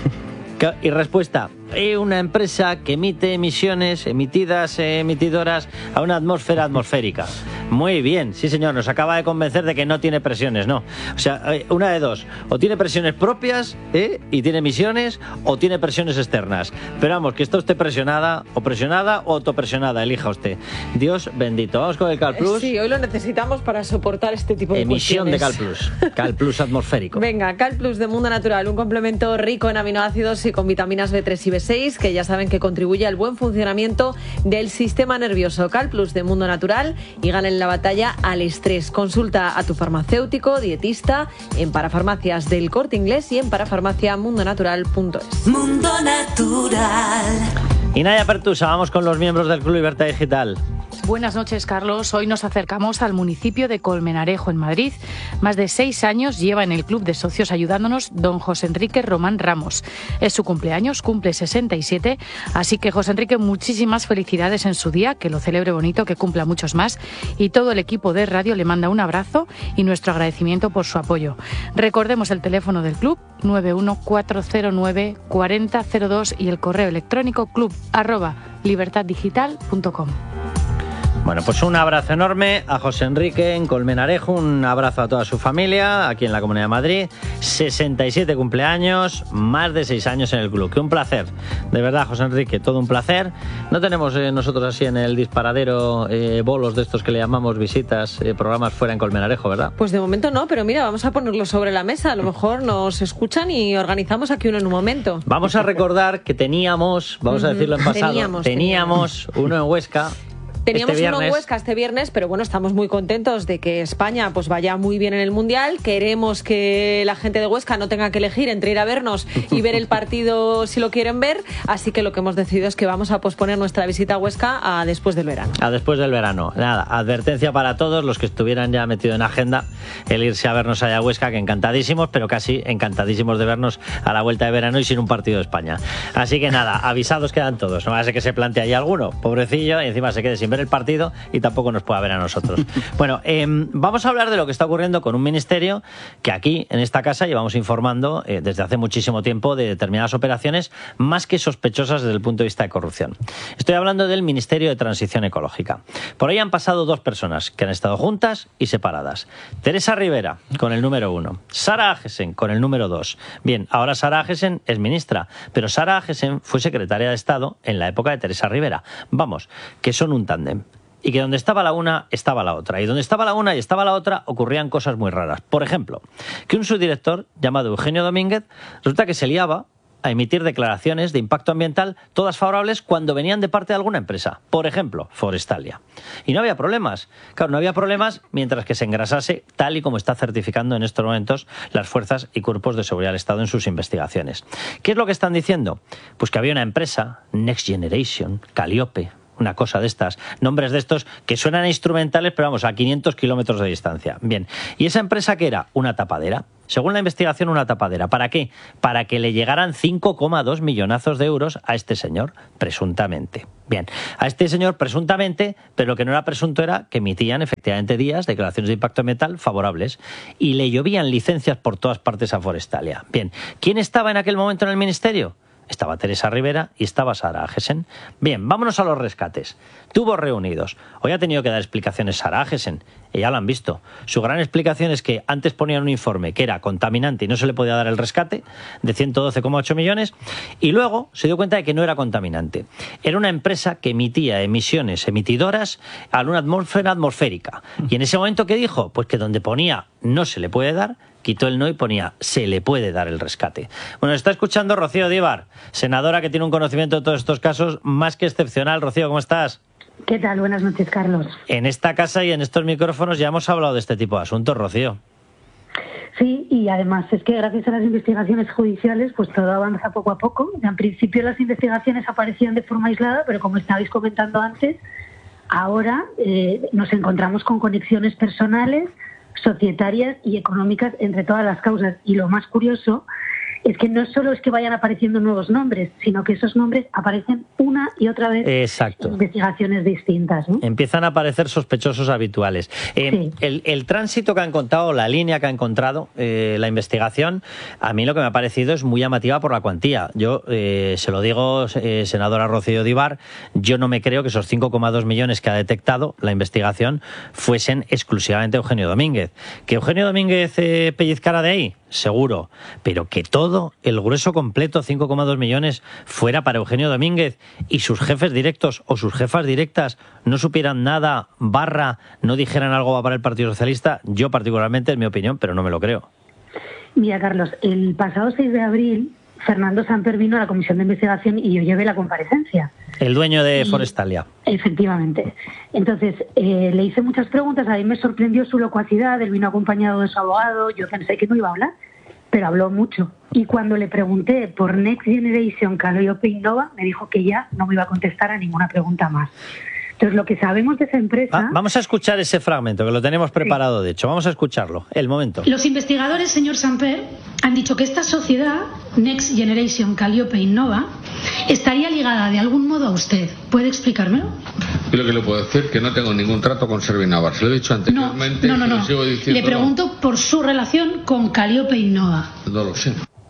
Y respuesta, es una empresa que emite emisiones, emitidas, eh, emitidoras a una atmósfera atmosférica. Muy bien, sí señor, nos acaba de convencer de que no tiene presiones, no. O sea, una de dos, o tiene presiones propias ¿eh? y tiene emisiones, o tiene presiones externas. Pero vamos, que está usted presionada, o presionada, o autopresionada, elija usted. Dios bendito. Vamos con el CalPlus. Sí, hoy lo necesitamos para soportar este tipo de Emisión cuestiones. de CalPlus, CalPlus atmosférico. Venga, CalPlus de Mundo Natural, un complemento rico en aminoácidos y con vitaminas B tres y B seis, que ya saben que contribuye al buen funcionamiento del sistema nervioso. CalPlus de Mundo Natural y ganen la batalla al estrés. Consulta a tu farmacéutico, dietista, en parafarmacias del Corte Inglés y en parafarmacia mundo natural punto es. Mundo Natural. Y Naya Pertusa, vamos con los miembros del Club Libertad Digital. Buenas noches, Carlos. Hoy nos acercamos al municipio de Colmenarejo, en Madrid. Más de seis años lleva en el club de socios ayudándonos don José Enrique Román Ramos. Es su cumpleaños, cumple sesenta y siete, así que José Enrique, muchísimas felicidades en su día, que lo celebre bonito, que cumpla muchos más. Y todo el equipo de radio le manda un abrazo y nuestro agradecimiento por su apoyo. Recordemos el teléfono del club, nueve uno cuatro cero nueve cuatro cero cero dos, y el correo electrónico club arroba libertad digital punto com. Bueno, pues un abrazo enorme a José Enrique en Colmenarejo, un abrazo a toda su familia aquí en la Comunidad de Madrid. sesenta y siete cumpleaños, más de seis años en el club. Que un placer, de verdad, José Enrique, todo un placer. No tenemos eh, nosotros así en el disparadero eh, bolos de estos que le llamamos visitas, eh, programas fuera en Colmenarejo, ¿verdad? Pues de momento no, pero mira, vamos a ponerlo sobre la mesa. A lo mejor nos escuchan y organizamos aquí uno en un momento. Vamos a recordar que teníamos, vamos a decirlo en pasado, teníamos, teníamos uno en Huesca. Teníamos este uno en Huesca este viernes, pero bueno, estamos muy contentos de que España pues vaya muy bien en el Mundial. Queremos que la gente de Huesca no tenga que elegir entre ir a vernos y ver el partido si lo quieren ver, así que lo que hemos decidido es que vamos a posponer nuestra visita a Huesca a después del verano. A después del verano. Nada, advertencia para todos los que estuvieran ya metidos en agenda el irse a vernos allá a Huesca, que encantadísimos, pero casi encantadísimos de vernos a la vuelta de verano y sin un partido de España. Así que nada, avisados quedan todos. No va a ser que se plantee ahí alguno, pobrecillo, y encima se quede sin ver el partido y tampoco nos pueda ver a nosotros. Bueno, eh, vamos a hablar de lo que está ocurriendo con un ministerio que aquí, en esta casa, llevamos informando eh, desde hace muchísimo tiempo de determinadas operaciones más que sospechosas desde el punto de vista de corrupción. Estoy hablando del Ministerio de Transición Ecológica. Por ahí han pasado dos personas que han estado juntas y separadas. Teresa Rivera, con el número uno. Sara Agesen, con el número dos. Bien, ahora Sara Agesen es ministra, pero Sara Agesen fue secretaria de Estado en la época de Teresa Rivera. Vamos, que son un tándem. Y que donde estaba la una, estaba la otra. Y donde estaba la una y estaba la otra, ocurrían cosas muy raras. Por ejemplo, que un subdirector llamado Eugenio Domínguez resulta que se liaba a emitir declaraciones de impacto ambiental, todas favorables, cuando venían de parte de alguna empresa. Por ejemplo, Forestalia. Y no había problemas. Claro, no había problemas mientras que se engrasase, tal y como está certificando en estos momentos las fuerzas y cuerpos de seguridad del Estado en sus investigaciones. ¿Qué es lo que están diciendo? Pues que había una empresa, Next Generation, Calliope, una cosa de estas, nombres de estos que suenan instrumentales, pero vamos, a quinientos kilómetros de distancia. Bien, ¿y esa empresa qué era? Una tapadera. Según la investigación, una tapadera. ¿Para qué? Para que le llegaran cinco coma dos millonazos de euros a este señor, presuntamente. Bien, a este señor presuntamente, pero lo que no era presunto era que emitían efectivamente días declaraciones de impacto ambiental favorables y le llovían licencias por todas partes a Forestalia. Bien, ¿quién estaba en aquel momento en el ministerio? Estaba Teresa Rivera y estaba Sara Agesen. Bien, vámonos a los rescates. Tubos reunidos. Hoy ha tenido que dar explicaciones Sara Agesen. Ya lo han visto. Su gran explicación es que antes ponían un informe que era contaminante y no se le podía dar el rescate de ciento doce coma ocho millones y luego se dio cuenta de que no era contaminante. Era una empresa que emitía emisiones emitidoras a una atmósfera atmosférica. Y en ese momento, ¿qué dijo? Pues que donde ponía no se le puede dar, quitó el no y ponía se le puede dar el rescate. Bueno, está escuchando Rocío Díbar, senadora que tiene un conocimiento de todos estos casos más que excepcional. Rocío, ¿cómo estás? ¿Qué tal? Buenas noches, Carlos. En esta casa y en estos micrófonos ya hemos hablado de este tipo de asuntos, Rocío. Sí, y además es que gracias a las investigaciones judiciales pues todo avanza poco a poco. En principio las investigaciones aparecían de forma aislada, pero como estabais comentando antes, ahora eh, nos encontramos con conexiones personales, societarias y económicas entre todas las causas. Y lo más curioso es que no solo es que vayan apareciendo nuevos nombres, sino que esos nombres aparecen una y otra vez. Exacto. En investigaciones distintas, ¿no? Empiezan a aparecer sospechosos habituales. Eh, sí. el, el tránsito que ha encontrado, la línea que ha encontrado eh, la investigación, a mí lo que me ha parecido es muy llamativa por la cuantía. Yo eh, se lo digo, eh, senadora Rocío Díbar, yo no me creo que esos cinco coma dos millones que ha detectado la investigación fuesen exclusivamente Eugenio Domínguez. ¿Que Eugenio Domínguez eh, pellizcara de ahí? Seguro, pero que todo el grueso completo, cinco coma dos millones, fuera para Eugenio Domínguez y sus jefes directos o sus jefas directas no supieran nada, barra, no dijeran algo para el Partido Socialista, yo particularmente, en mi opinión, pero no me lo creo. Mira, Carlos, el pasado seis de abril, Fernando Samper vino a la comisión de investigación y yo llevé la comparecencia. El dueño de y, Forestalia. Efectivamente. Entonces, eh, le hice muchas preguntas, a mí me sorprendió su locuacidad, él vino acompañado de su abogado, yo pensé que no iba a hablar, pero habló mucho. Y cuando le pregunté por Next Generation, Calliope Innova, me dijo que ya no me iba a contestar a ninguna pregunta más. Entonces, lo que sabemos de esa empresa... Va, vamos a escuchar ese fragmento, que lo tenemos preparado, sí. De hecho. Vamos a escucharlo. El momento. Los investigadores, señor Samper, han dicho que esta sociedad, Next Generation Calliope Innova, estaría ligada de algún modo a usted. ¿Puede explicármelo? Yo lo que le puedo decir es que no tengo ningún trato con Servinavar. Se lo he dicho anteriormente. No, no, no. Lo sigo diciendo, le pregunto no. por su relación con Calliope Innova. No lo sé.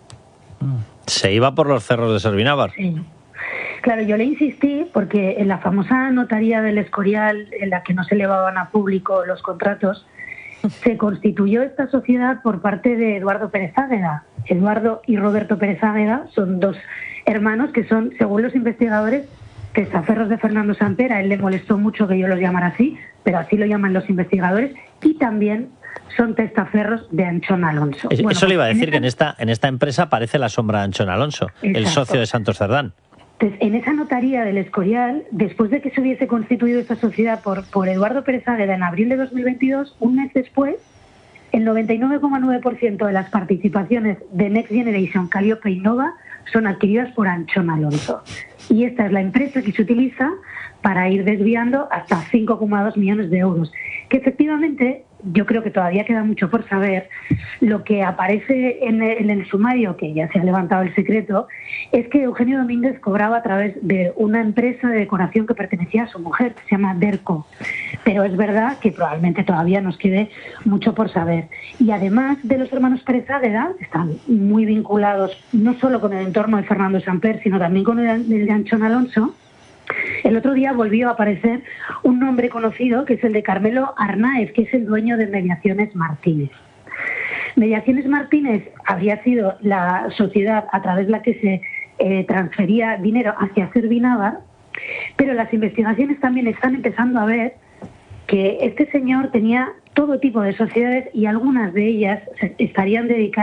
Se iba por los cerros de Servinavar. Sí. Claro, yo le insistí porque en la famosa notaría del Escorial, en la que no se elevaban a público los contratos, se constituyó esta sociedad por parte de Eduardo Pérez Águeda. Eduardo y Roberto Pérez Águeda son dos hermanos que son, según los investigadores, testaferros de Fernando Samper. A él le molestó mucho que yo los llamara así, pero así lo llaman los investigadores, y también son testaferros de Anchón Alonso. Eso bueno, le iba a decir, esta... que en esta, en esta empresa aparece la sombra de Anchón Alonso, exacto, el socio de Santos Cerdán. Entonces, en esa notaría del Escorial, después de que se hubiese constituido esta sociedad por, por Eduardo Pérez Águeda en abril de dos mil veintidós, un mes después, el noventa y nueve coma nueve por ciento de las participaciones de Next Generation Calliope Innova son adquiridas por Anchón Alonso. Y esta es la empresa que se utiliza para ir desviando hasta cinco coma dos millones de euros. Que efectivamente, yo creo que todavía queda mucho por saber. Lo que aparece en el, en el sumario, que ya se ha levantado el secreto, es que Eugenio Domínguez cobraba a través de una empresa de decoración que pertenecía a su mujer, que se llama Derco. Pero es verdad que probablemente todavía nos quede mucho por saber. Y además de los hermanos Pérez Águeda, están muy vinculados no solo con el entorno de Fernando Samper, sino también con el, el de Anchón Alonso. El otro día volvió a aparecer un nombre conocido, que es el de Carmelo Arnáez, que es el dueño de Mediaciones Martínez. Mediaciones Martínez habría sido la sociedad a través de la que se eh, transfería dinero hacia Servinavar, pero las investigaciones también están empezando a ver que este señor tenía todo tipo de sociedades y algunas de ellas estarían dedicadas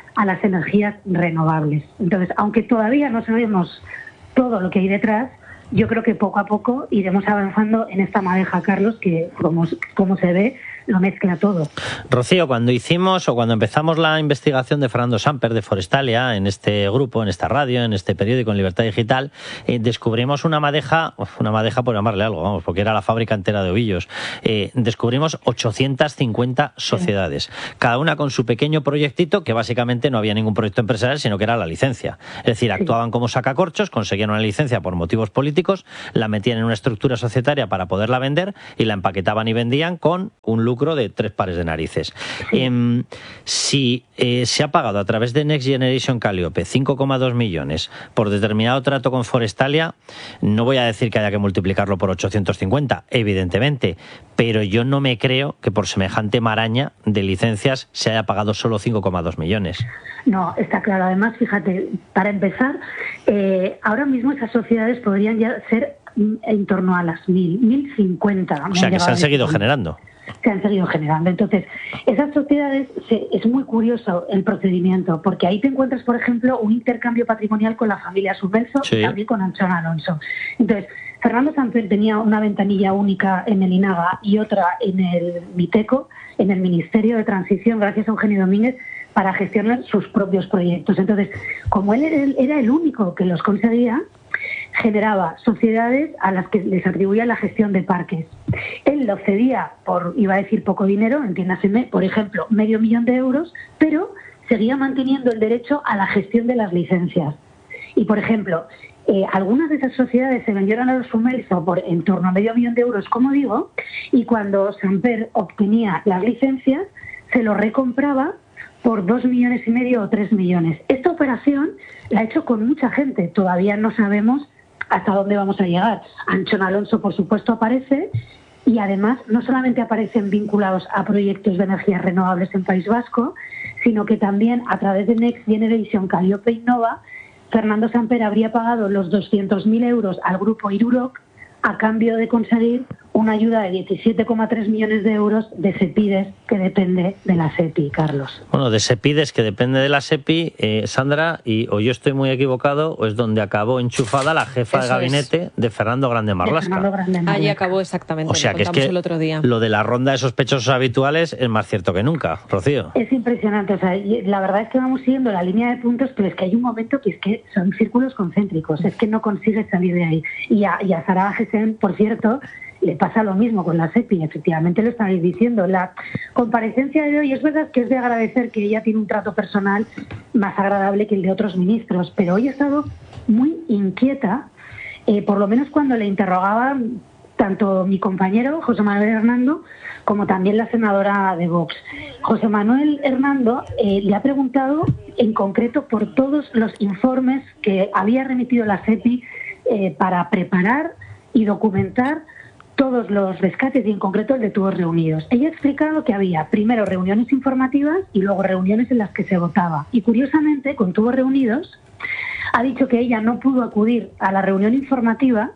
a las energías renovables. Entonces, aunque todavía no sabemos todo lo que hay detrás, yo creo que poco a poco iremos avanzando en esta madeja, Carlos, que como, como se ve, lo mezcla todo. Rocío, cuando hicimos o cuando empezamos la investigación de Fernando Samper de Forestalia, en este grupo, en esta radio, en este periódico, en Libertad Digital, eh, descubrimos una madeja, una madeja por llamarle algo, vamos, porque era la fábrica entera de ovillos. Eh, descubrimos ochocientas cincuenta sociedades, sí. Cada una con su pequeño proyectito, que básicamente no había ningún proyecto empresarial, sino que era la licencia. Es decir, actuaban sí. como sacacorchos, conseguían una licencia por motivos políticos, la metían en una estructura societaria para poderla vender y la empaquetaban y vendían con un lucro de tres pares de narices. Sí. Eh, si eh, se ha pagado a través de Next Generation Calliope cinco coma dos millones por determinado trato con Forestalia, no voy a decir que haya que multiplicarlo por ochocientos cincuenta, evidentemente, pero yo no me creo que por semejante maraña de licencias se haya pagado solo cinco coma dos millones. No, está claro. Además, fíjate, para empezar, eh, ahora mismo esas sociedades podrían ya ser en torno a las mil, mil cincuenta. O sea, que se han seguido generando. se han seguido generando. Entonces, esas sociedades, se, es muy curioso el procedimiento, porque ahí te encuentras, por ejemplo, un intercambio patrimonial con la familia Subvenzo sí. y también con Anchón Alonso. Entonces, Fernando Samper tenía una ventanilla única en el INAGA y otra en el MITECO, en el Ministerio de Transición, gracias a Eugenio Domínguez, para gestionar sus propios proyectos. Entonces, como él era el único que los conseguía, generaba sociedades a las que les atribuía la gestión de parques. Él lo cedía por, iba a decir poco dinero, entiéndaseme, por ejemplo, medio millón de euros, pero seguía manteniendo el derecho a la gestión de las licencias. Y, por ejemplo, eh, algunas de esas sociedades se vendieron a los Subvenzo por en torno a medio millón de euros, como digo, y cuando Samper obtenía las licencias, se lo recompraba por dos millones y medio o tres millones. Esta operación la ha hecho con mucha gente. Todavía no sabemos hasta dónde vamos a llegar. Anchón Alonso, por supuesto, aparece y además no solamente aparecen vinculados a proyectos de energías renovables en País Vasco, sino que también a través de Next Generation Calliope Innova, Fernando Samper habría pagado los doscientos mil euros al grupo Iruroc a cambio de conseguir una ayuda de diecisiete coma tres millones de euros de Sepides, que depende de la SEPI, Carlos. Bueno, de Sepides, que depende de la SEPI, eh, Sandra, y o yo estoy muy equivocado, o es donde acabó enchufada la jefa Eso de gabinete es. de Fernando Grande Marlasca. Fernando Grande Marlasca. Ahí acabó exactamente, o sea, lo que es que el otro día. Lo de la ronda de sospechosos habituales es más cierto que nunca, Rocío. Es impresionante, o sea, la verdad es que vamos siguiendo la línea de puntos, pero es que hay un momento que es que son círculos concéntricos, es que no consigues salir de ahí. Y a, y a Sara Gesen, por cierto, le pasa lo mismo con la SEPI, efectivamente lo estáis diciendo. La comparecencia de hoy es verdad que es de agradecer que ella tiene un trato personal más agradable que el de otros ministros, pero hoy ha estado muy inquieta, eh, por lo menos cuando le interrogaban tanto mi compañero José Manuel Hernando como también la senadora de Vox. José Manuel Hernando eh, le ha preguntado en concreto por todos los informes que había remitido la SEPI eh, para preparar y documentar todos los rescates y en concreto el de Tubos Reunidos. Ella ha explicado que había primero reuniones informativas y luego reuniones en las que se votaba. Y curiosamente, con Tubos Reunidos, ha dicho que ella no pudo acudir a la reunión informativa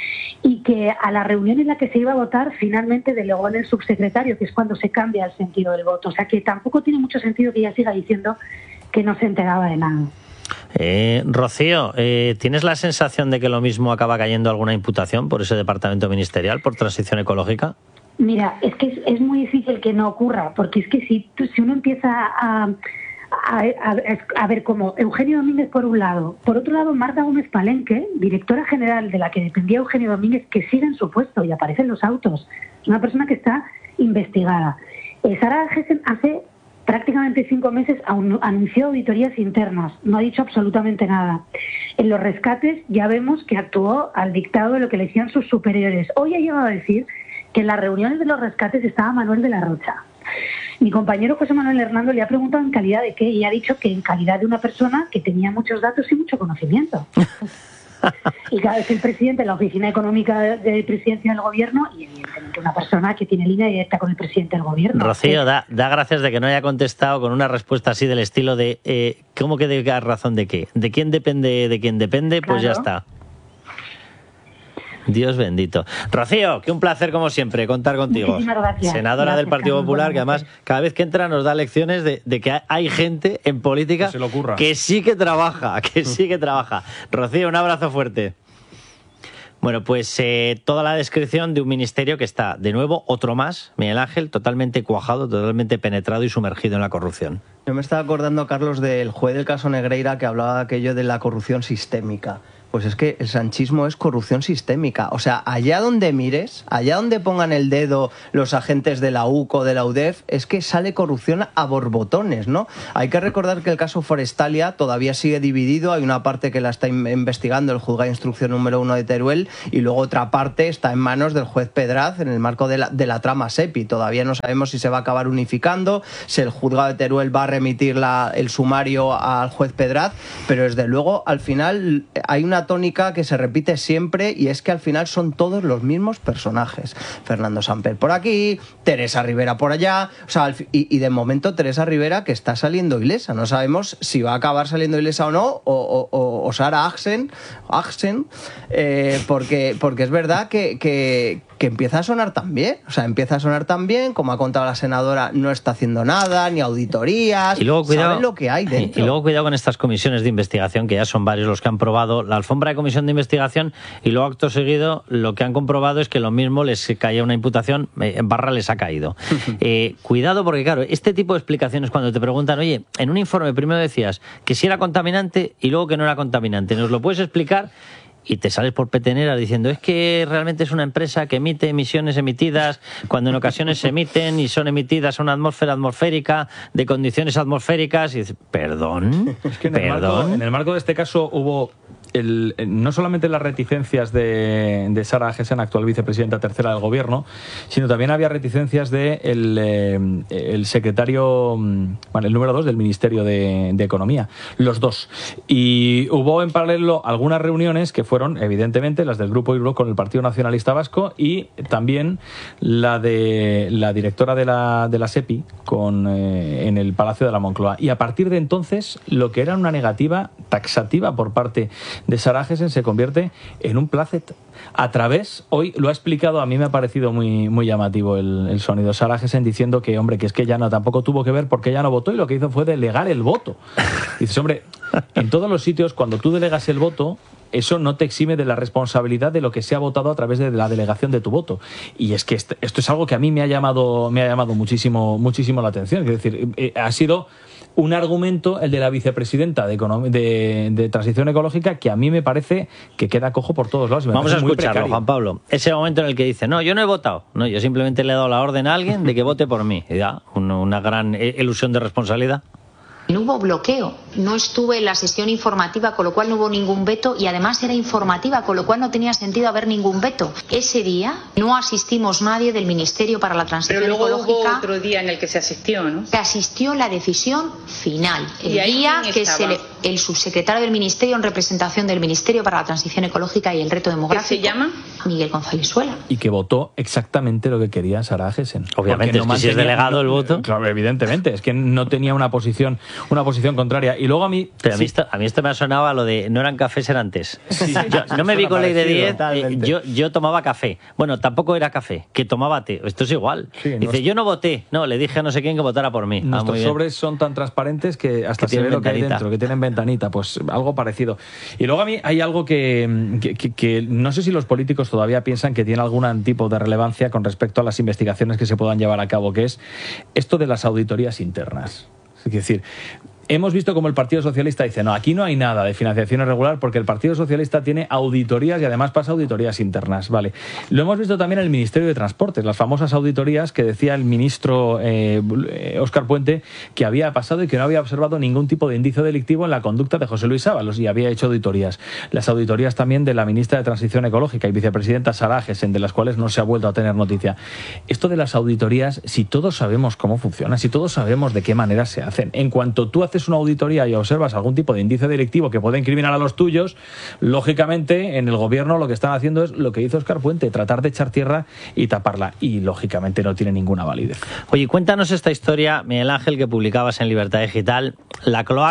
y que a la reunión en la que se iba a votar finalmente delegó en el subsecretario, que es cuando se cambia el sentido del voto. O sea que tampoco tiene mucho sentido que ella siga diciendo que no se enteraba de nada. Eh, Rocío, eh, ¿tienes la sensación de que lo mismo acaba cayendo alguna imputación por ese departamento ministerial, por transición ecológica? Mira, es que es, es muy difícil que no ocurra, porque es que si, si uno empieza a, a, a, a ver como Eugenio Domínguez por un lado, por otro lado Marta Gómez Palenque, directora general de la que dependía Eugenio Domínguez, que sigue en su puesto y aparece en los autos, es una persona que está investigada. Eh, Sara Gesen hace prácticamente cinco meses anunció auditorías internas, no ha dicho absolutamente nada. En los rescates ya vemos que actuó al dictado de lo que le decían sus superiores. Hoy ha llegado a decir que en las reuniones de los rescates estaba Manuel de la Rocha. Mi compañero José Manuel Hernando le ha preguntado en calidad de qué y ha dicho que en calidad de una persona que tenía muchos datos y mucho conocimiento. Y claro, es el presidente de la Oficina Económica de Presidencia del Gobierno y evidentemente una persona que tiene línea directa con el presidente del Gobierno. Rocío, da, da gracias de que no haya contestado con una respuesta así del estilo de eh, ¿cómo que de razón de qué? ¿De quién depende de quién depende? Pues claro. Ya está. Dios bendito. Rocío, que un placer como siempre contar contigo. Muchísimas gracias. Senadora Gracias, del Partido Carlos. Popular, que además cada vez que entra nos da lecciones de, de que hay gente en política que, se le ocurra. que sí que trabaja, que sí que trabaja. Rocío, un abrazo fuerte. Bueno, pues eh, toda la descripción de un ministerio que está, de nuevo, otro más, Miguel Ángel, totalmente cuajado, totalmente penetrado y sumergido en la corrupción. Yo me estaba acordando, Carlos, del juez del caso Negreira que hablaba de aquello de la corrupción sistémica. Pues es que el sanchismo es corrupción sistémica. O sea, allá donde mires, allá donde pongan el dedo los agentes de la U C O, de la U D E F, es que sale corrupción a borbotones, ¿no? Hay que recordar que el caso Forestalia todavía sigue dividido. Hay una parte que la está investigando el juzgado de instrucción número uno de Teruel y luego otra parte está en manos del juez Pedraz en el marco de la, de la trama SEPI. Todavía no sabemos si se va a acabar unificando, si el juzgado de Teruel va a remitir la, el sumario al juez Pedraz, pero desde luego al final hay una tónica que se repite siempre y es que al final son todos los mismos personajes. Fernando Samper por aquí, Teresa Rivera por allá, o sea, y, y de momento Teresa Rivera que está saliendo ilesa. No sabemos si va a acabar saliendo ilesa o no, o, o, o, o Sara Axen, Axen eh, porque, porque es verdad que, que, que empieza a sonar tan bien, o sea, empieza a sonar tan bien, como ha contado la senadora, no está haciendo nada, ni auditorías, y luego, cuidado, saben lo que hay dentro. Y, y luego cuidado con estas comisiones de investigación, que ya son varios los que han probado la alfombra de comisión de investigación, y luego acto seguido lo que han comprobado es que lo mismo les caía una imputación, en barra les ha caído. eh, cuidado porque claro, este tipo de explicaciones cuando te preguntan, oye, en un informe primero decías que si era contaminante y luego que no era contaminante, ¿nos lo puedes explicar? Y te sales por peteneras diciendo es que realmente es una empresa que emite emisiones emitidas cuando en ocasiones se emiten y son emitidas a una atmósfera atmosférica de condiciones atmosféricas y dices, perdón, es que en el, perdón. Marco, en el marco de este caso hubo el, no solamente las reticencias de, de Sara Agesen, actual vicepresidenta tercera del gobierno, sino también había reticencias de el, eh, el secretario, bueno, el número dos del Ministerio de, de Economía, los dos. Y hubo en paralelo algunas reuniones que fueron, evidentemente, las del Grupo Ibro con el Partido Nacionalista Vasco y también la de la directora de la, de la SEPI con, eh, en el Palacio de la Moncloa. Y a partir de entonces, lo que era una negativa taxativa por parte de Sara Agesen se convierte en un placet. A través, hoy lo ha explicado, a mí me ha parecido muy, muy llamativo el, el sonido. Sara Agesen diciendo que, hombre, que es que ella no, tampoco tuvo que ver porque ella no votó y lo que hizo fue delegar el voto. Dices, hombre, en todos los sitios, cuando tú delegas el voto, eso no te exime de la responsabilidad de lo que se ha votado a través de la delegación de tu voto. Y es que esto, esto es algo que a mí me ha llamado, me ha llamado muchísimo, muchísimo la atención. Es decir, eh, ha sido un argumento, el de la vicepresidenta de, de, de Transición Ecológica, que a mí me parece que queda cojo por todos lados. Vamos a escucharlo, Juan Pablo. Ese momento en el que dice, no, yo no he votado. No, yo simplemente le he dado la orden a alguien de que vote por mí. Y da una, una gran ilusión de responsabilidad. No hubo bloqueo, no estuve en la sesión informativa, con lo cual no hubo ningún veto y además era informativa, con lo cual no tenía sentido haber ningún veto. Ese día no asistimos nadie del Ministerio para la Transición Pero luego Ecológica. Hubo otro día en el que se asistió, ¿no? Se asistió la decisión final, el ¿Y ahí día quién que estaba? se le, el subsecretario del Ministerio en representación del Ministerio para la Transición Ecológica y el Reto Demográfico. ¿Qué se llama? Miguel González Suela. Y que votó exactamente lo que quería Sara Agesen. Obviamente, no es que si es delegado no, el voto. Claro, evidentemente, es que no tenía una posición, una posición contraria. Y luego a mí... Pero a mí, sí. esto, a mí esto me ha sonado a lo de no eran cafés, eran tés. Sí, yo, no me vi con ley de diez, eh, totalmente. yo, yo tomaba café. Bueno, tampoco era café, que tomaba té. Esto es igual. Sí, Dice, nos- yo no voté. No, le dije a no sé quién que votara por mí. Ah, muy Nuestros bien. sobres son tan transparentes que hasta Que se ve tienen lo que hay ventanita. dentro, que tienen ventanita, pues algo parecido. Y luego a mí hay algo que, que, que- que no sé si los políticos todavía piensan que tiene algún tipo de relevancia con respecto a las investigaciones que se puedan llevar a cabo, que es esto de las auditorías internas. Es decir, hemos visto como el Partido Socialista dice, no, aquí no hay nada de financiación irregular porque el Partido Socialista tiene auditorías y además pasa auditorías internas. Vale. Lo hemos visto también en el Ministerio de Transportes, las famosas auditorías que decía el ministro eh, Óscar Puente que había pasado y que no había observado ningún tipo de indicio delictivo en la conducta de José Luis Ábalos y había hecho auditorías. Las auditorías también de la ministra de Transición Ecológica y vicepresidenta Sara Agesen, de las cuales no se ha vuelto a tener noticia. Esto de las auditorías, si todos sabemos cómo funciona, si todos sabemos de qué manera se hacen, en cuanto tú haces una auditoría y observas algún tipo de índice delictivo que puede incriminar a los tuyos, lógicamente en el gobierno lo que están haciendo es lo que hizo Óscar Puente, tratar de echar tierra y taparla, y lógicamente no tiene ninguna validez. Oye, cuéntanos esta historia, Miguel Ángel, que publicabas en Libertad Digital. La cloaca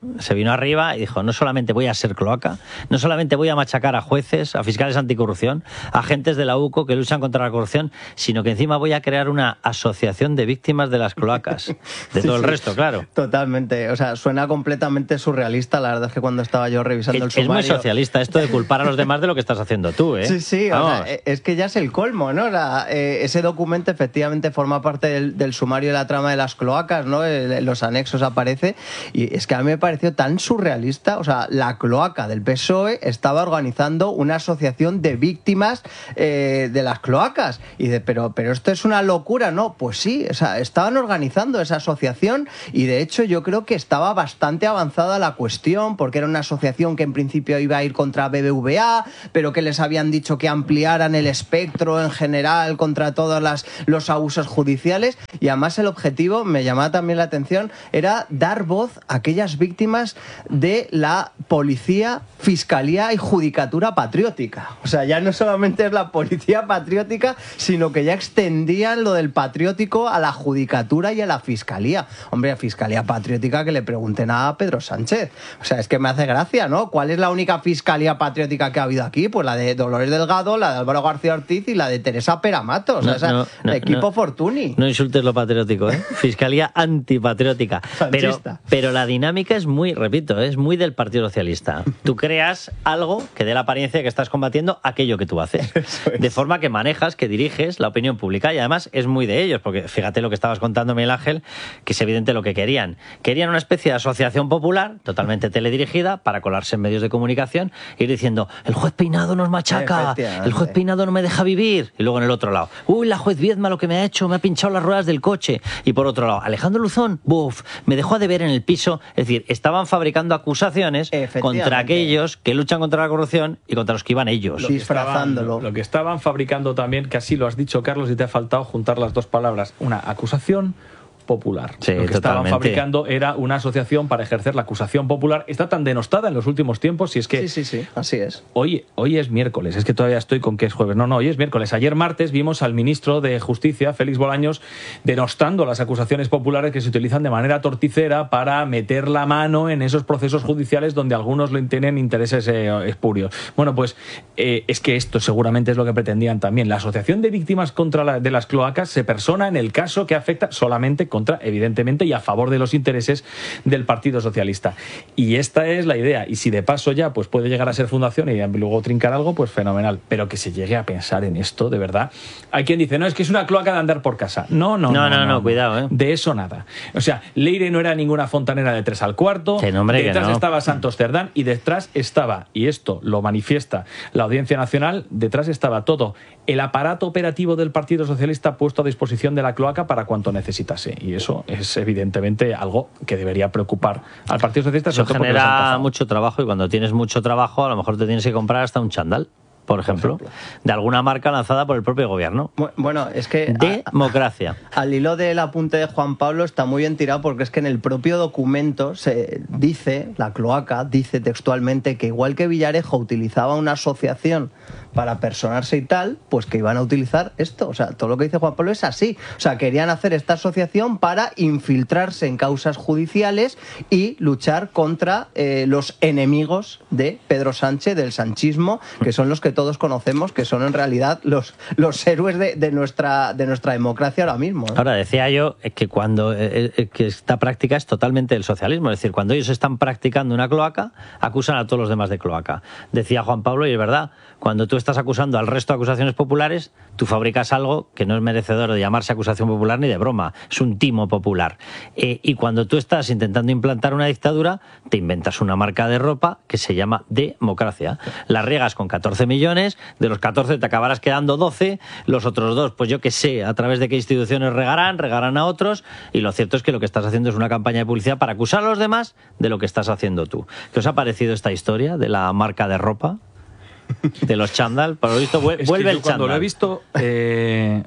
se vino arriba y dijo, no solamente voy a ser cloaca, no solamente voy a machacar a jueces, a fiscales anticorrupción, a agentes de la U C O que luchan contra la corrupción, sino que encima voy a crear una asociación de víctimas de las cloacas, de Sí, todo el sí. resto, claro. Totalmente, o sea, suena completamente surrealista. La verdad es que cuando estaba yo revisando el Es, es sumario... muy socialista esto de culpar a los demás de lo que estás haciendo tú, ¿eh? Sí, sí, o Vamos. sea, es que ya es el colmo, ¿no? La, eh, ese documento efectivamente forma parte del, del sumario de la trama de las cloacas, ¿no? En los anexos aparece, y es que a mí me pareció tan surrealista. O sea, la cloaca del P S O E estaba organizando una asociación de víctimas eh, de las cloacas, y de, pero, pero esto es una locura, ¿no? Pues sí, o sea, estaban organizando esa asociación, y de hecho yo creo que estaba bastante avanzada la cuestión, porque era una asociación que en principio iba a ir contra B B V A, pero que les habían dicho que ampliaran el espectro en general contra todos las, los abusos judiciales, y además el objetivo, me llamaba también la atención, era dar voz a aquellas víctimas de la policía, fiscalía y judicatura patriótica. O sea, ya no solamente es la policía patriótica, sino que ya extendían lo del patriótico a la judicatura y a la fiscalía. Hombre, a fiscalía patriótica que le pregunten a Pedro Sánchez. O sea, es que me hace gracia, ¿no? ¿Cuál es la única fiscalía patriótica que ha habido aquí? Pues la de Dolores Delgado, la de Álvaro García Ortiz y la de Teresa Peramato. O sea, No, esa- no, no, equipo no. Fortuny. No insultes lo patriótico, ¿eh? Fiscalía antipatriótica. Pero, Sanchista. pero la dinámica es muy, repito, es muy del Partido Socialista. Tú creas algo que dé la apariencia de que estás combatiendo aquello que tú haces. De forma que manejas, que diriges la opinión pública, y además es muy de ellos, porque fíjate lo que estabas contando, Miguel Ángel, que es evidente lo que querían. Querían una especie de asociación popular, totalmente teledirigida, para colarse en medios de comunicación, e ir diciendo, el juez Peinado nos machaca, Efectivamente. el juez Peinado no me deja vivir. Y luego en el otro lado, uy, la juez Viedma lo que me ha hecho, me ha pinchado las ruedas del coche. Y por otro lado, Alejandro Luzón, buf, me dejó a deber en el piso. Es decir, estaban fabricando acusaciones contra aquellos que luchan contra la corrupción y contra los que iban ellos. Lo que estaban- Lo que estaban fabricando también, que así lo has dicho, Carlos, y te ha faltado juntar las dos palabras, una acusación popular. Sí, lo que estaban totalmente. fabricando era una asociación para ejercer la acusación popular. Está tan denostada en los últimos tiempos, si es que... Sí, sí, sí, así es. Hoy, hoy es miércoles, es que todavía estoy con que es jueves. No, no, hoy es miércoles. Ayer martes vimos al ministro de Justicia, Félix Bolaños, denostando las acusaciones populares que se utilizan de manera torticera para meter la mano en esos procesos judiciales donde algunos le tienen intereses eh, espurios. Bueno, pues eh, es que esto seguramente es lo que pretendían también. La Asociación de Víctimas contra la- de las Cloacas se persona en el caso que afecta solamente contra, evidentemente, y a favor de los intereses del Partido Socialista. Y esta es la idea. Y si de paso ya pues puede llegar a ser fundación y luego trincar algo, pues fenomenal. Pero que se llegue a pensar en esto, de verdad. Hay quien dice, no, es que es una cloaca de andar por casa. No, no, No, no. no, no, cuidado, ¿eh? De eso nada. O sea, Leire no era ninguna fontanera de tres al cuarto. Que no, hombre, que detrás no. estaba Santos Cerdán y detrás estaba, y esto lo manifiesta la Audiencia Nacional, detrás estaba todo el aparato operativo del Partido Socialista puesto a disposición de la cloaca para cuanto necesitase. Y eso es evidentemente algo que debería preocupar al Partido Socialista. Eso sobre todo porque les han genera cazado. mucho trabajo, y cuando tienes mucho trabajo a lo mejor te tienes que comprar hasta un chándal, por ejemplo, de alguna marca lanzada por el propio gobierno. Bueno, es que... Democracia. Al hilo del apunte de Juan Pablo está muy bien tirado, porque es que en el propio documento se dice, la cloaca dice textualmente que igual que Villarejo utilizaba una asociación para personarse y tal, pues que iban a utilizar esto. O sea, todo lo que dice Juan Pablo es así. O sea, querían hacer esta asociación para infiltrarse en causas judiciales y luchar contra eh, los enemigos de Pedro Sánchez, del sanchismo, que son los que todos conocemos, que son en realidad los, los héroes de, de nuestra, de nuestra democracia ahora mismo, ¿no? Ahora, decía yo eh, que cuando eh, eh, que esta práctica es totalmente del socialismo, es decir, cuando ellos están practicando una cloaca, acusan a todos los demás de cloaca. Decía Juan Pablo, y es verdad, cuando tú estás acusando al resto de acusaciones populares, tú fabricas algo que no es merecedor de llamarse acusación popular ni de broma, es un timo popular. Eh, y cuando tú estás intentando implantar una dictadura, te inventas una marca de ropa que se llama democracia. La riegas con catorce millones, de los catorce te acabarás quedando doce, los otros dos, pues yo qué sé, a través de qué instituciones regarán, regarán a otros, y lo cierto es que lo que estás haciendo es una campaña de publicidad para acusar a los demás de lo que estás haciendo tú. ¿Qué os ha parecido esta historia de la marca de ropa? De los chándal, por lo visto vuelve Es que yo el cuando chándal. lo he visto, eh,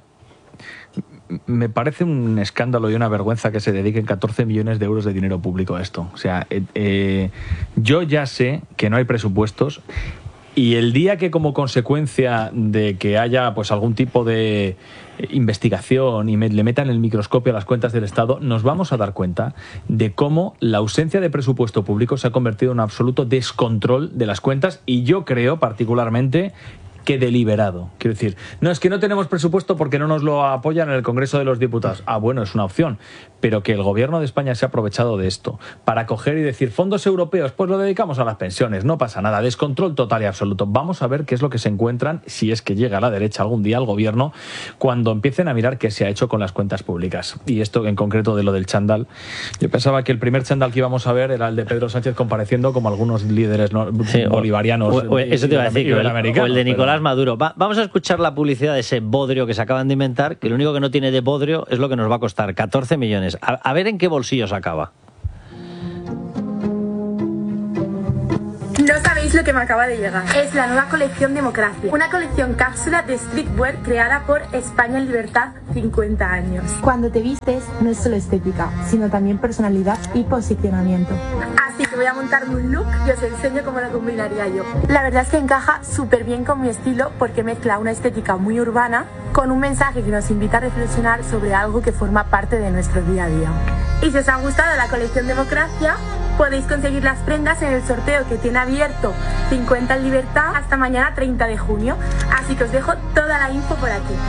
me parece un escándalo y una vergüenza que se dediquen catorce millones de euros de dinero público a esto. O sea, eh, eh, yo ya sé que no hay presupuestos Y el día que, como consecuencia de que haya pues algún tipo de investigación y me, le metan el microscopio a las cuentas del Estado, nos vamos a dar cuenta de cómo la ausencia de presupuesto público se ha convertido en un absoluto descontrol de las cuentas, y yo creo particularmente que deliberado. Quiero decir, no es que no tenemos presupuesto porque no nos lo apoyan en el Congreso de los Diputados. Ah, bueno, es una opción. Pero que el Gobierno de España se ha aprovechado de esto para coger y decir fondos europeos, pues lo dedicamos a las pensiones, no pasa nada. Descontrol total y absoluto. Vamos a ver qué es lo que se encuentran, si es que llega a la derecha algún día al Gobierno, cuando empiecen a mirar qué se ha hecho con las cuentas públicas. Y esto en concreto de lo del chándal. Yo pensaba que el primer chándal que íbamos a ver era el de Pedro Sánchez compareciendo como algunos líderes no, sí, bolivarianos. O, o, eso te iba a decir, o el, o el de Nicolás pero... Maduro. Va, vamos a escuchar la publicidad de ese bodrio que se acaban de inventar, que lo único que no tiene de bodrio es lo que nos va a costar, catorce millones. A, a ver en qué bolsillos acaba. No sabéis lo que me acaba de llegar. Es la nueva colección Democracia. Una colección cápsula de streetwear creada por España en Libertad cincuenta años. Cuando te vistes no es solo estética, sino también personalidad y posicionamiento. Así que voy a montarme un look y os enseño cómo lo combinaría yo. La verdad es que encaja súper bien con mi estilo porque mezcla una estética muy urbana con un mensaje que nos invita a reflexionar sobre algo que forma parte de nuestro día a día. Y si os ha gustado la colección Democracia, podéis conseguir las prendas en el sorteo que tiene abierto cincuenta en Libertad hasta mañana treinta de junio. Así que os dejo toda la info por aquí.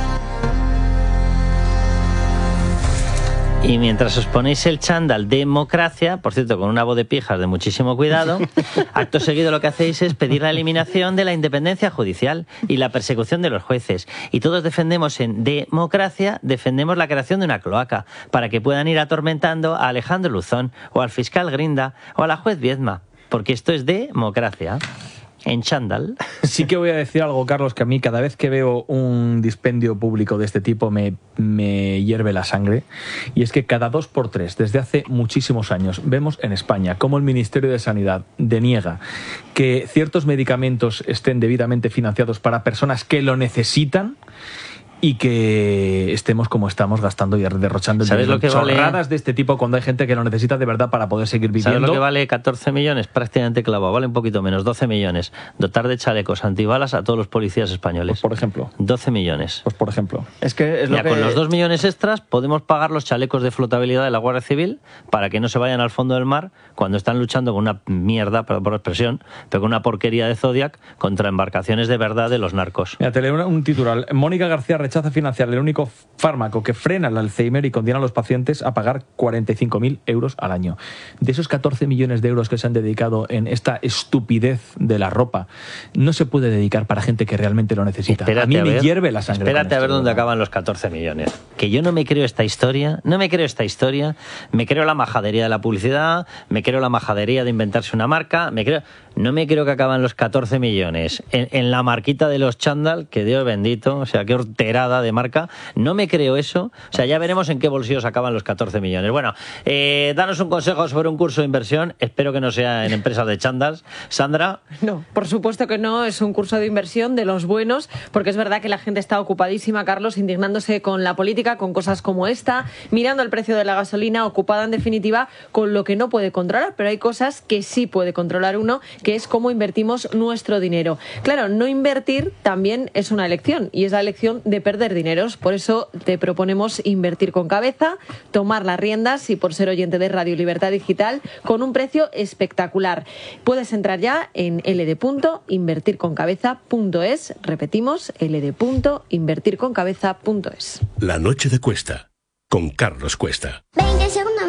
Y mientras os ponéis el chándal Democracia, por cierto, con una voz de pijas de muchísimo cuidado, acto seguido lo que hacéis es pedir la eliminación de la independencia judicial y la persecución de los jueces. Y todos defendemos en Democracia, defendemos la creación de una cloaca para que puedan ir atormentando a Alejandro Luzón o al fiscal Grinda o a la juez Viedma, porque esto es Democracia. En chándal. Sí que voy a decir algo, Carlos, que a mí cada vez que veo un dispendio público de este tipo me, me hierve la sangre. Y es que cada dos por tres, desde hace muchísimos años, vemos en España cómo el Ministerio de Sanidad deniega que ciertos medicamentos estén debidamente financiados para personas que lo necesitan, y que estemos como estamos gastando y derrochando ¿Sabes lo que chorradas vale? de este tipo cuando hay gente que lo necesita de verdad para poder seguir viviendo? ¿Sabes lo que vale catorce millones? Prácticamente clavado, vale un poquito menos, doce millones. Dotar de chalecos antibalas a todos los policías españoles. Pues por ejemplo. doce millones. Pues por ejemplo. Es que es Mira, lo que... con los dos millones extras podemos pagar los chalecos de flotabilidad de la Guardia Civil para que no se vayan al fondo del mar cuando están luchando con una mierda, perdón por la expresión, pero con una porquería de Zodiac contra embarcaciones de verdad de los narcos. Mira, te leo un titular. Mónica García rechaza financiar el único fármaco que frena el Alzheimer y condena a los pacientes a pagar cuarenta y cinco mil euros al año. De esos catorce millones de euros que se han dedicado en esta estupidez de la ropa, no se puede dedicar para gente que realmente lo necesita. Espérate a mí a me ver, hierve la sangre. Espérate a ver esto, dónde ¿verdad? acaban los catorce millones. Que yo no me creo esta historia, no me creo esta historia, me creo la majadería de la publicidad, me creo la majadería de inventarse una marca, me creo... No me creo que acaban los catorce millones en, en la marquita de los chándal, que Dios bendito, o sea, qué horterada de marca. No me creo eso. O sea, ya veremos en qué bolsillos acaban los catorce millones. Bueno, eh, danos un consejo sobre un curso de inversión. Espero que no sea en empresas de chándals. Sandra. No, por supuesto que no. Es un curso de inversión de los buenos, porque es verdad que la gente está ocupadísima, Carlos, indignándose con la política, con cosas como esta, mirando el precio de la gasolina, ocupada en definitiva con lo que no puede controlar, pero hay cosas que sí puede controlar uno, que es cómo invertimos nuestro dinero. Claro, no invertir también es una elección, y es la elección de perder dineros. Por eso te proponemos invertir con cabeza, tomar las riendas y por ser oyente de Radio Libertad Digital con un precio espectacular. Puedes entrar ya en l d punto invertir con cabeza punto es. Repetimos, l d punto invertir con cabeza punto es. La noche de Cuesta, con Carlos Cuesta. veinte segundos.